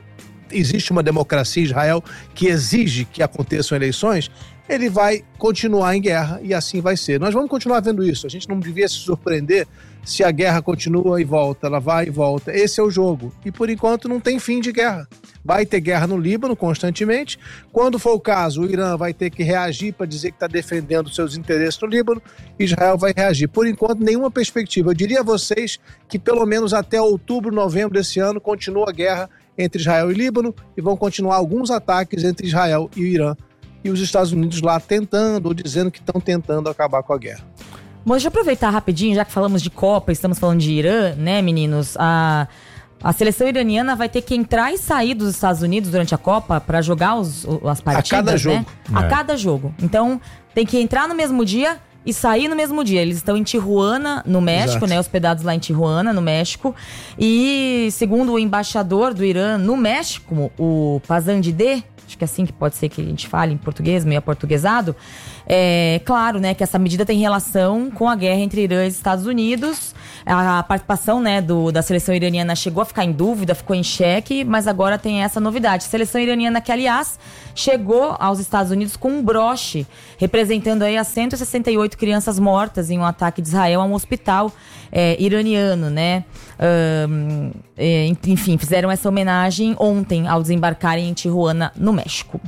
existe uma democracia em Israel que exige que aconteçam eleições, ele vai continuar em guerra e assim vai ser. Nós vamos continuar vendo isso. A gente não devia se surpreender se a guerra continua e volta, ela vai e volta. Esse é o jogo. E por enquanto não tem fim de guerra. Vai ter guerra no Líbano constantemente. Quando for o caso, o Irã vai ter que reagir para dizer que está defendendo seus interesses no Líbano. Israel vai reagir. Por enquanto, nenhuma perspectiva. Eu diria a vocês que pelo menos até outubro, novembro desse ano, continua a guerra entre Israel e Líbano e vão continuar alguns ataques entre Israel e o Irã. E os Estados Unidos lá tentando ou dizendo que estão tentando acabar com a guerra. Bom, deixa eu aproveitar rapidinho, já que falamos de Copa, estamos falando de Irã, né, meninos? A seleção iraniana vai ter que entrar e sair dos Estados Unidos durante a Copa para jogar as partidas, a cada jogo. Né? A cada jogo. Então, tem que entrar no mesmo dia e sair no mesmo dia. Eles estão em Tijuana, no México, né? Hospedados lá em Tijuana, no México. E, segundo o embaixador do Irã no México, o Pazandideh, acho que é assim que pode ser que a gente fale em português, meio aportuguesado. É claro, né, que essa medida tem relação com a guerra entre Irã e Estados Unidos. A participação, né, da seleção iraniana chegou a ficar em dúvida, ficou em xeque, mas agora tem essa novidade. A seleção iraniana que, aliás, chegou aos Estados Unidos com um broche, representando aí as 168 crianças mortas em um ataque de Israel a um hospital iraniano, né? Enfim, fizeram essa homenagem ontem ao desembarcarem em Tijuana, no México.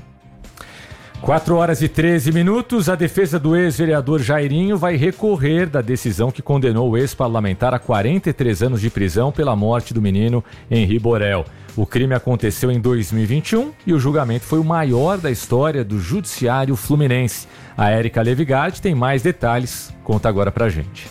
4h13. A defesa do ex-vereador Jairinho vai recorrer da decisão que condenou o ex-parlamentar a 43 anos de prisão pela morte do menino Henri Borel. O crime aconteceu em 2021 e o julgamento foi o maior da história do judiciário fluminense. A Érica Levigard tem mais detalhes, conta agora pra gente.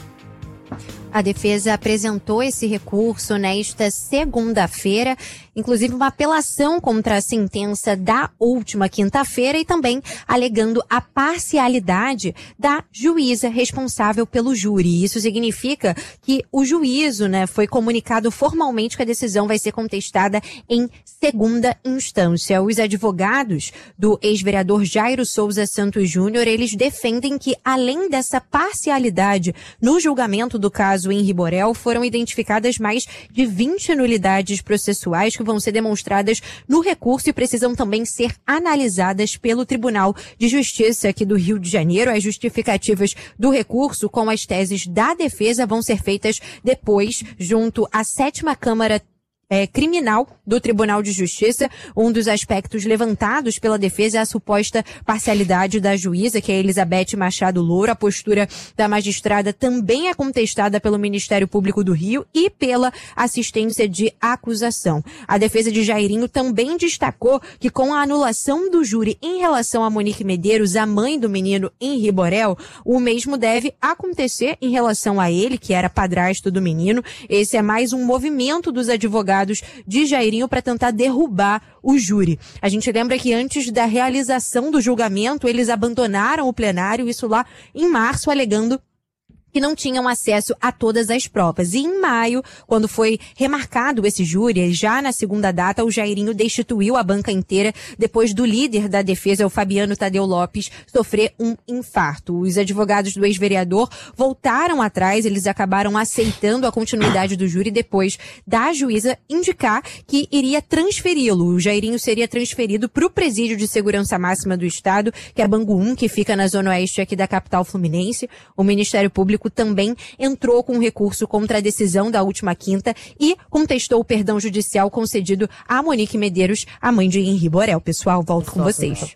A defesa apresentou esse recurso nesta segunda-feira, inclusive uma apelação contra a sentença da última quinta-feira e também alegando a parcialidade da juíza responsável pelo júri. Isso significa que o juízo, né, foi comunicado formalmente que a decisão vai ser contestada em segunda instância. Os advogados do ex-vereador Jairo Souza Santos Júnior, eles defendem que, além dessa parcialidade no julgamento do caso Henri Borel, foram identificadas mais de 20 nulidades processuais que vão ser demonstradas no recurso e precisam também ser analisadas pelo Tribunal de Justiça aqui do Rio de Janeiro. As justificativas do recurso com as teses da defesa vão ser feitas depois junto à 7ª Câmara criminal do Tribunal de Justiça. Um dos aspectos levantados pela defesa é a suposta parcialidade da juíza, que é Elizabeth Machado Louro. A postura da magistrada também é contestada pelo Ministério Público do Rio e pela assistência de acusação. A defesa de Jairinho também destacou que, com a anulação do júri em relação a Monique Medeiros, a mãe do menino Henri Borel, o mesmo deve acontecer em relação a ele, que era padrasto do menino. Esse é mais um movimento dos advogados de Jairinho para tentar derrubar o júri. A gente lembra que antes da realização do julgamento, eles abandonaram o plenário, isso lá em março, alegando que não tinham acesso a todas as provas. E em maio, quando foi remarcado esse júri, já na segunda data, o Jairinho destituiu a banca inteira depois do líder da defesa, o Fabiano Tadeu Lopes, sofrer um infarto. Os advogados do ex-vereador voltaram atrás, eles acabaram aceitando a continuidade do júri depois da juíza indicar que iria transferi-lo. O Jairinho seria transferido para o Presídio de Segurança Máxima do Estado, que é Bangu 1, que fica na zona oeste aqui da capital fluminense. O Ministério Público também entrou com um recurso contra a decisão da última quinta e contestou o perdão judicial concedido a Monique Medeiros, a mãe de Henri Borel. Pessoal, volto com vocês.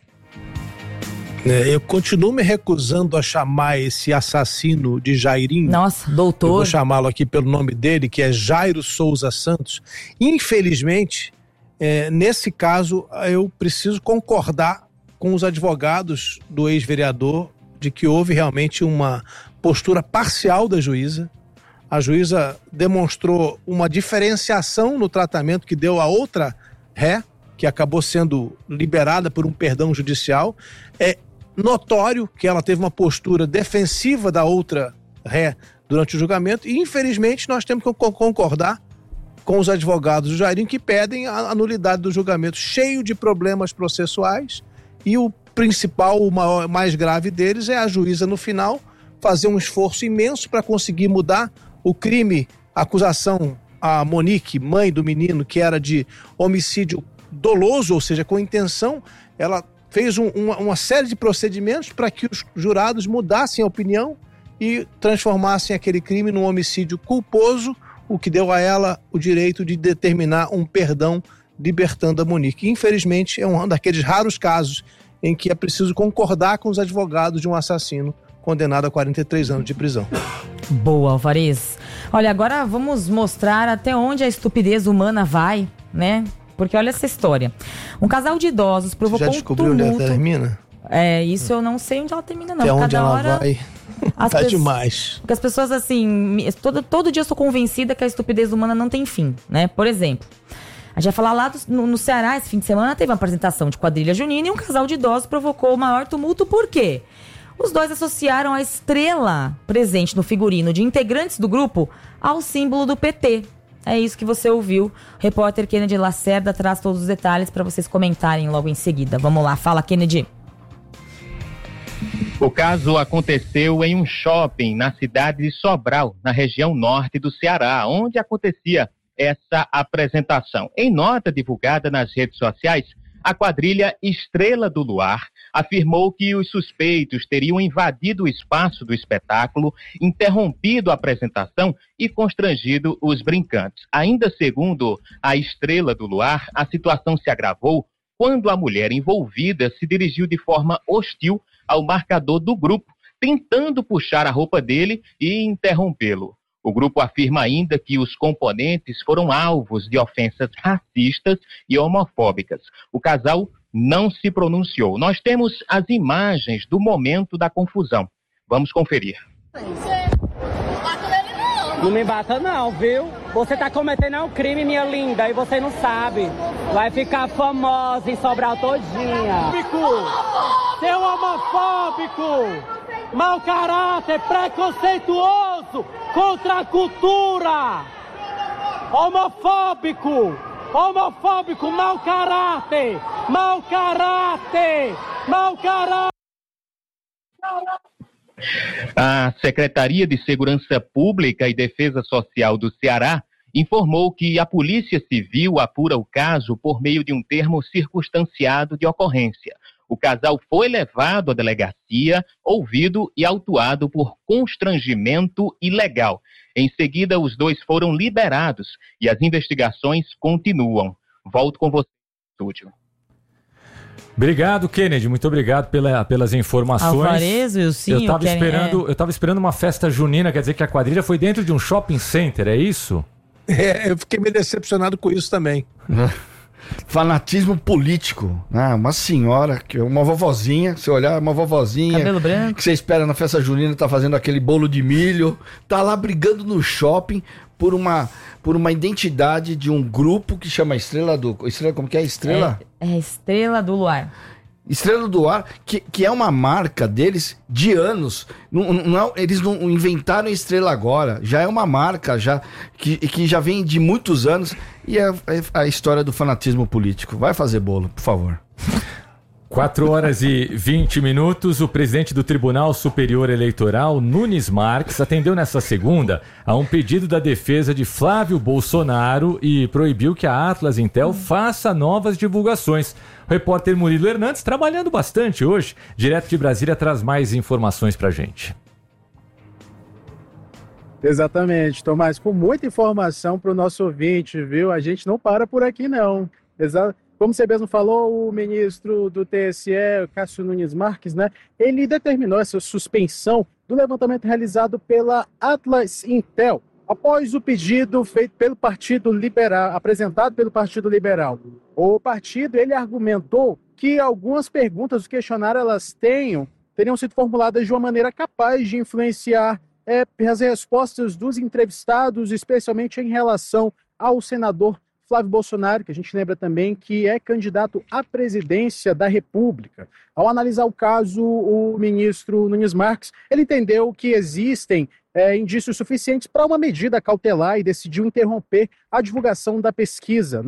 Eu continuo me recusando a chamar esse assassino de Jairinho. Nossa, doutor. Eu vou chamá-lo aqui pelo nome dele, que é Jairo Souza Santos. Infelizmente, nesse caso, eu preciso concordar com os advogados do ex-vereador de que houve realmente uma postura parcial da juíza. A juíza demonstrou uma diferenciação no tratamento que deu a outra ré, que acabou sendo liberada por um perdão judicial. É notório que ela teve uma postura defensiva da outra ré durante o julgamento e, infelizmente, nós temos que concordar com os advogados do Jairinho que pedem a nulidade do julgamento, cheio de problemas processuais, e o principal, o maior, mais grave deles é a juíza, no final, fazer um esforço imenso para conseguir mudar o crime, a acusação a Monique, mãe do menino, que era de homicídio doloso, ou seja, com intenção, ela fez uma série de procedimentos para que os jurados mudassem a opinião e transformassem aquele crime num homicídio culposo, o que deu a ela o direito de determinar um perdão, libertando a Monique. Infelizmente, é um daqueles raros casos em que é preciso concordar com os advogados de um assassino condenado a 43 anos de prisão. Boa, Alvarez. Olha, agora vamos mostrar até onde a estupidez humana vai, né? Porque olha essa história. Um casal de idosos provocou já descobriu onde ela termina? Isso eu não sei onde ela termina, não. Até onde Cada ela hora vai. Tá demais. Porque as pessoas, assim, todo dia eu sou convencida que a estupidez humana não tem fim, né? Por exemplo, a gente vai falar lá no Ceará, esse fim de semana, teve uma apresentação de quadrilha junina e um casal de idosos provocou o maior tumulto. Por quê? Os dois associaram a estrela presente no figurino de integrantes do grupo ao símbolo do PT. É isso que você ouviu. O repórter Kennedy Lacerda traz todos os detalhes para vocês comentarem logo em seguida. Vamos lá, fala, Kennedy. O caso aconteceu em um shopping na cidade de Sobral, na região norte do Ceará, onde acontecia essa apresentação. Em nota divulgada nas redes sociais, a quadrilha Estrela do Luar afirmou que os suspeitos teriam invadido o espaço do espetáculo, interrompido a apresentação e constrangido os brincantes. Ainda segundo a Estrela do Luar, a situação se agravou quando a mulher envolvida se dirigiu de forma hostil ao marcador do grupo, tentando puxar a roupa dele e interrompê-lo. O grupo afirma ainda que os componentes foram alvos de ofensas racistas e homofóbicas. O casal não se pronunciou. Nós temos as imagens do momento da confusão. Vamos conferir. Não me bata não, viu? Você tá cometendo um crime, minha linda, e você não sabe. Vai ficar famosa em Sobral todinha. Seu homofóbico! Mau caráter, preconceituoso contra a cultura! Homofóbico! Homofóbico, mau caráter! Mau caráter! Mau caráter! A Secretaria de Segurança Pública e Defesa Social do Ceará informou que a Polícia Civil apura o caso por meio de um termo circunstanciado de ocorrência. O casal foi levado à delegacia, ouvido e autuado por constrangimento ilegal. Em seguida, os dois foram liberados e as investigações continuam. Volto com você no estúdio. Obrigado, Kennedy. Muito obrigado pelas informações. Alvarez, Wilson, eu tava esperando uma festa junina, quer dizer que a quadrilha foi dentro de um shopping center, é isso? Eu fiquei meio decepcionado com isso também. Fanatismo político, né? Uma senhora, uma vovozinha, se olhar, uma vovozinha. Cabelo branco. Que você espera na festa junina, tá fazendo aquele bolo de milho, tá lá brigando no shopping por uma identidade de um grupo que chama Estrela, como que é? Estrela? É Estrela do Luar. Estrela do Luar, que é uma marca deles de anos. Eles não inventaram a estrela agora. Já é uma marca que já vem de muitos anos. E é a história do fanatismo político. Vai fazer bolo, por favor. 4h20. O presidente do Tribunal Superior Eleitoral, Nunes Marques, atendeu nesta segunda a um pedido da defesa de Flávio Bolsonaro e proibiu que a Atlas Intel faça novas divulgações. O repórter Murilo Hernandes, trabalhando bastante hoje, direto de Brasília, traz mais informações pra gente. Exatamente, Tomás, com muita informação para o nosso ouvinte, viu? A gente não para por aqui, não. Como você mesmo falou, o ministro do TSE, Cássio Nunes Marques, né? Ele determinou essa suspensão do levantamento realizado pela Atlas Intel, após o pedido feito pelo Partido Liberal, apresentado pelo Partido Liberal. O partido, ele argumentou que algumas perguntas do questionário, elas teriam sido formuladas de uma maneira capaz de influenciar as respostas dos entrevistados, especialmente em relação ao senador Flávio Bolsonaro, que a gente lembra também que é candidato à presidência da República. Ao analisar o caso, o ministro Nunes Marques, ele entendeu que existem indícios suficientes para uma medida cautelar e decidiu interromper a divulgação da pesquisa, né?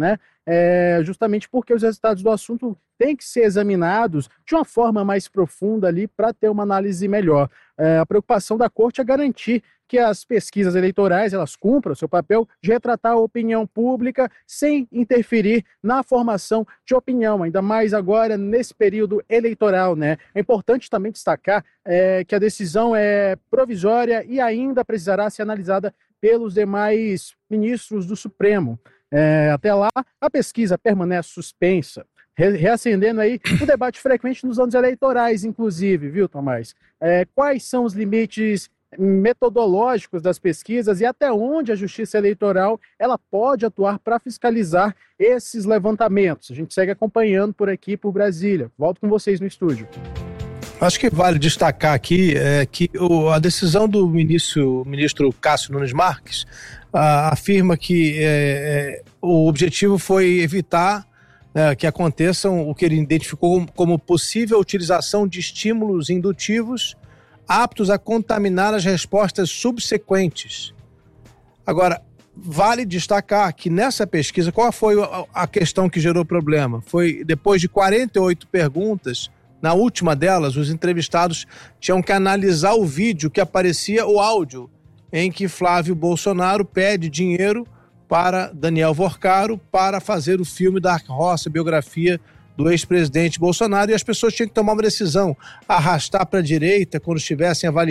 justamente porque os resultados do assunto têm que ser examinados de uma forma mais profunda ali para ter uma análise melhor. A preocupação da Corte é garantir que as pesquisas eleitorais elas cumpram o seu papel de retratar a opinião pública sem interferir na formação de opinião, ainda mais agora nesse período eleitoral, né? É importante também destacar que a decisão é provisória e ainda precisará ser analisada pelos demais ministros do Supremo. Até lá, a pesquisa permanece suspensa, reacendendo aí o debate frequente nos anos eleitorais, inclusive, viu, Tomás? Quais são os limites metodológicos das pesquisas e até onde a Justiça Eleitoral ela pode atuar para fiscalizar esses levantamentos? A gente segue acompanhando por aqui, por Brasília. Volto com vocês no estúdio. Acho que vale destacar aqui que a decisão do ministro Cássio Nunes Marques afirma que o objetivo foi evitar que aconteçam o que ele identificou como possível utilização de estímulos indutivos aptos a contaminar as respostas subsequentes. Agora, vale destacar que nessa pesquisa, qual foi a questão que gerou problema? Foi depois de 48 perguntas, na última delas, os entrevistados tinham que analisar o vídeo que aparecia, o áudio, em que Flávio Bolsonaro pede dinheiro para Daniel Vorcaro para fazer o filme da Roça, biografia do ex-presidente Bolsonaro, e as pessoas tinham que tomar uma decisão, arrastar para a direita quando estivessem avaliando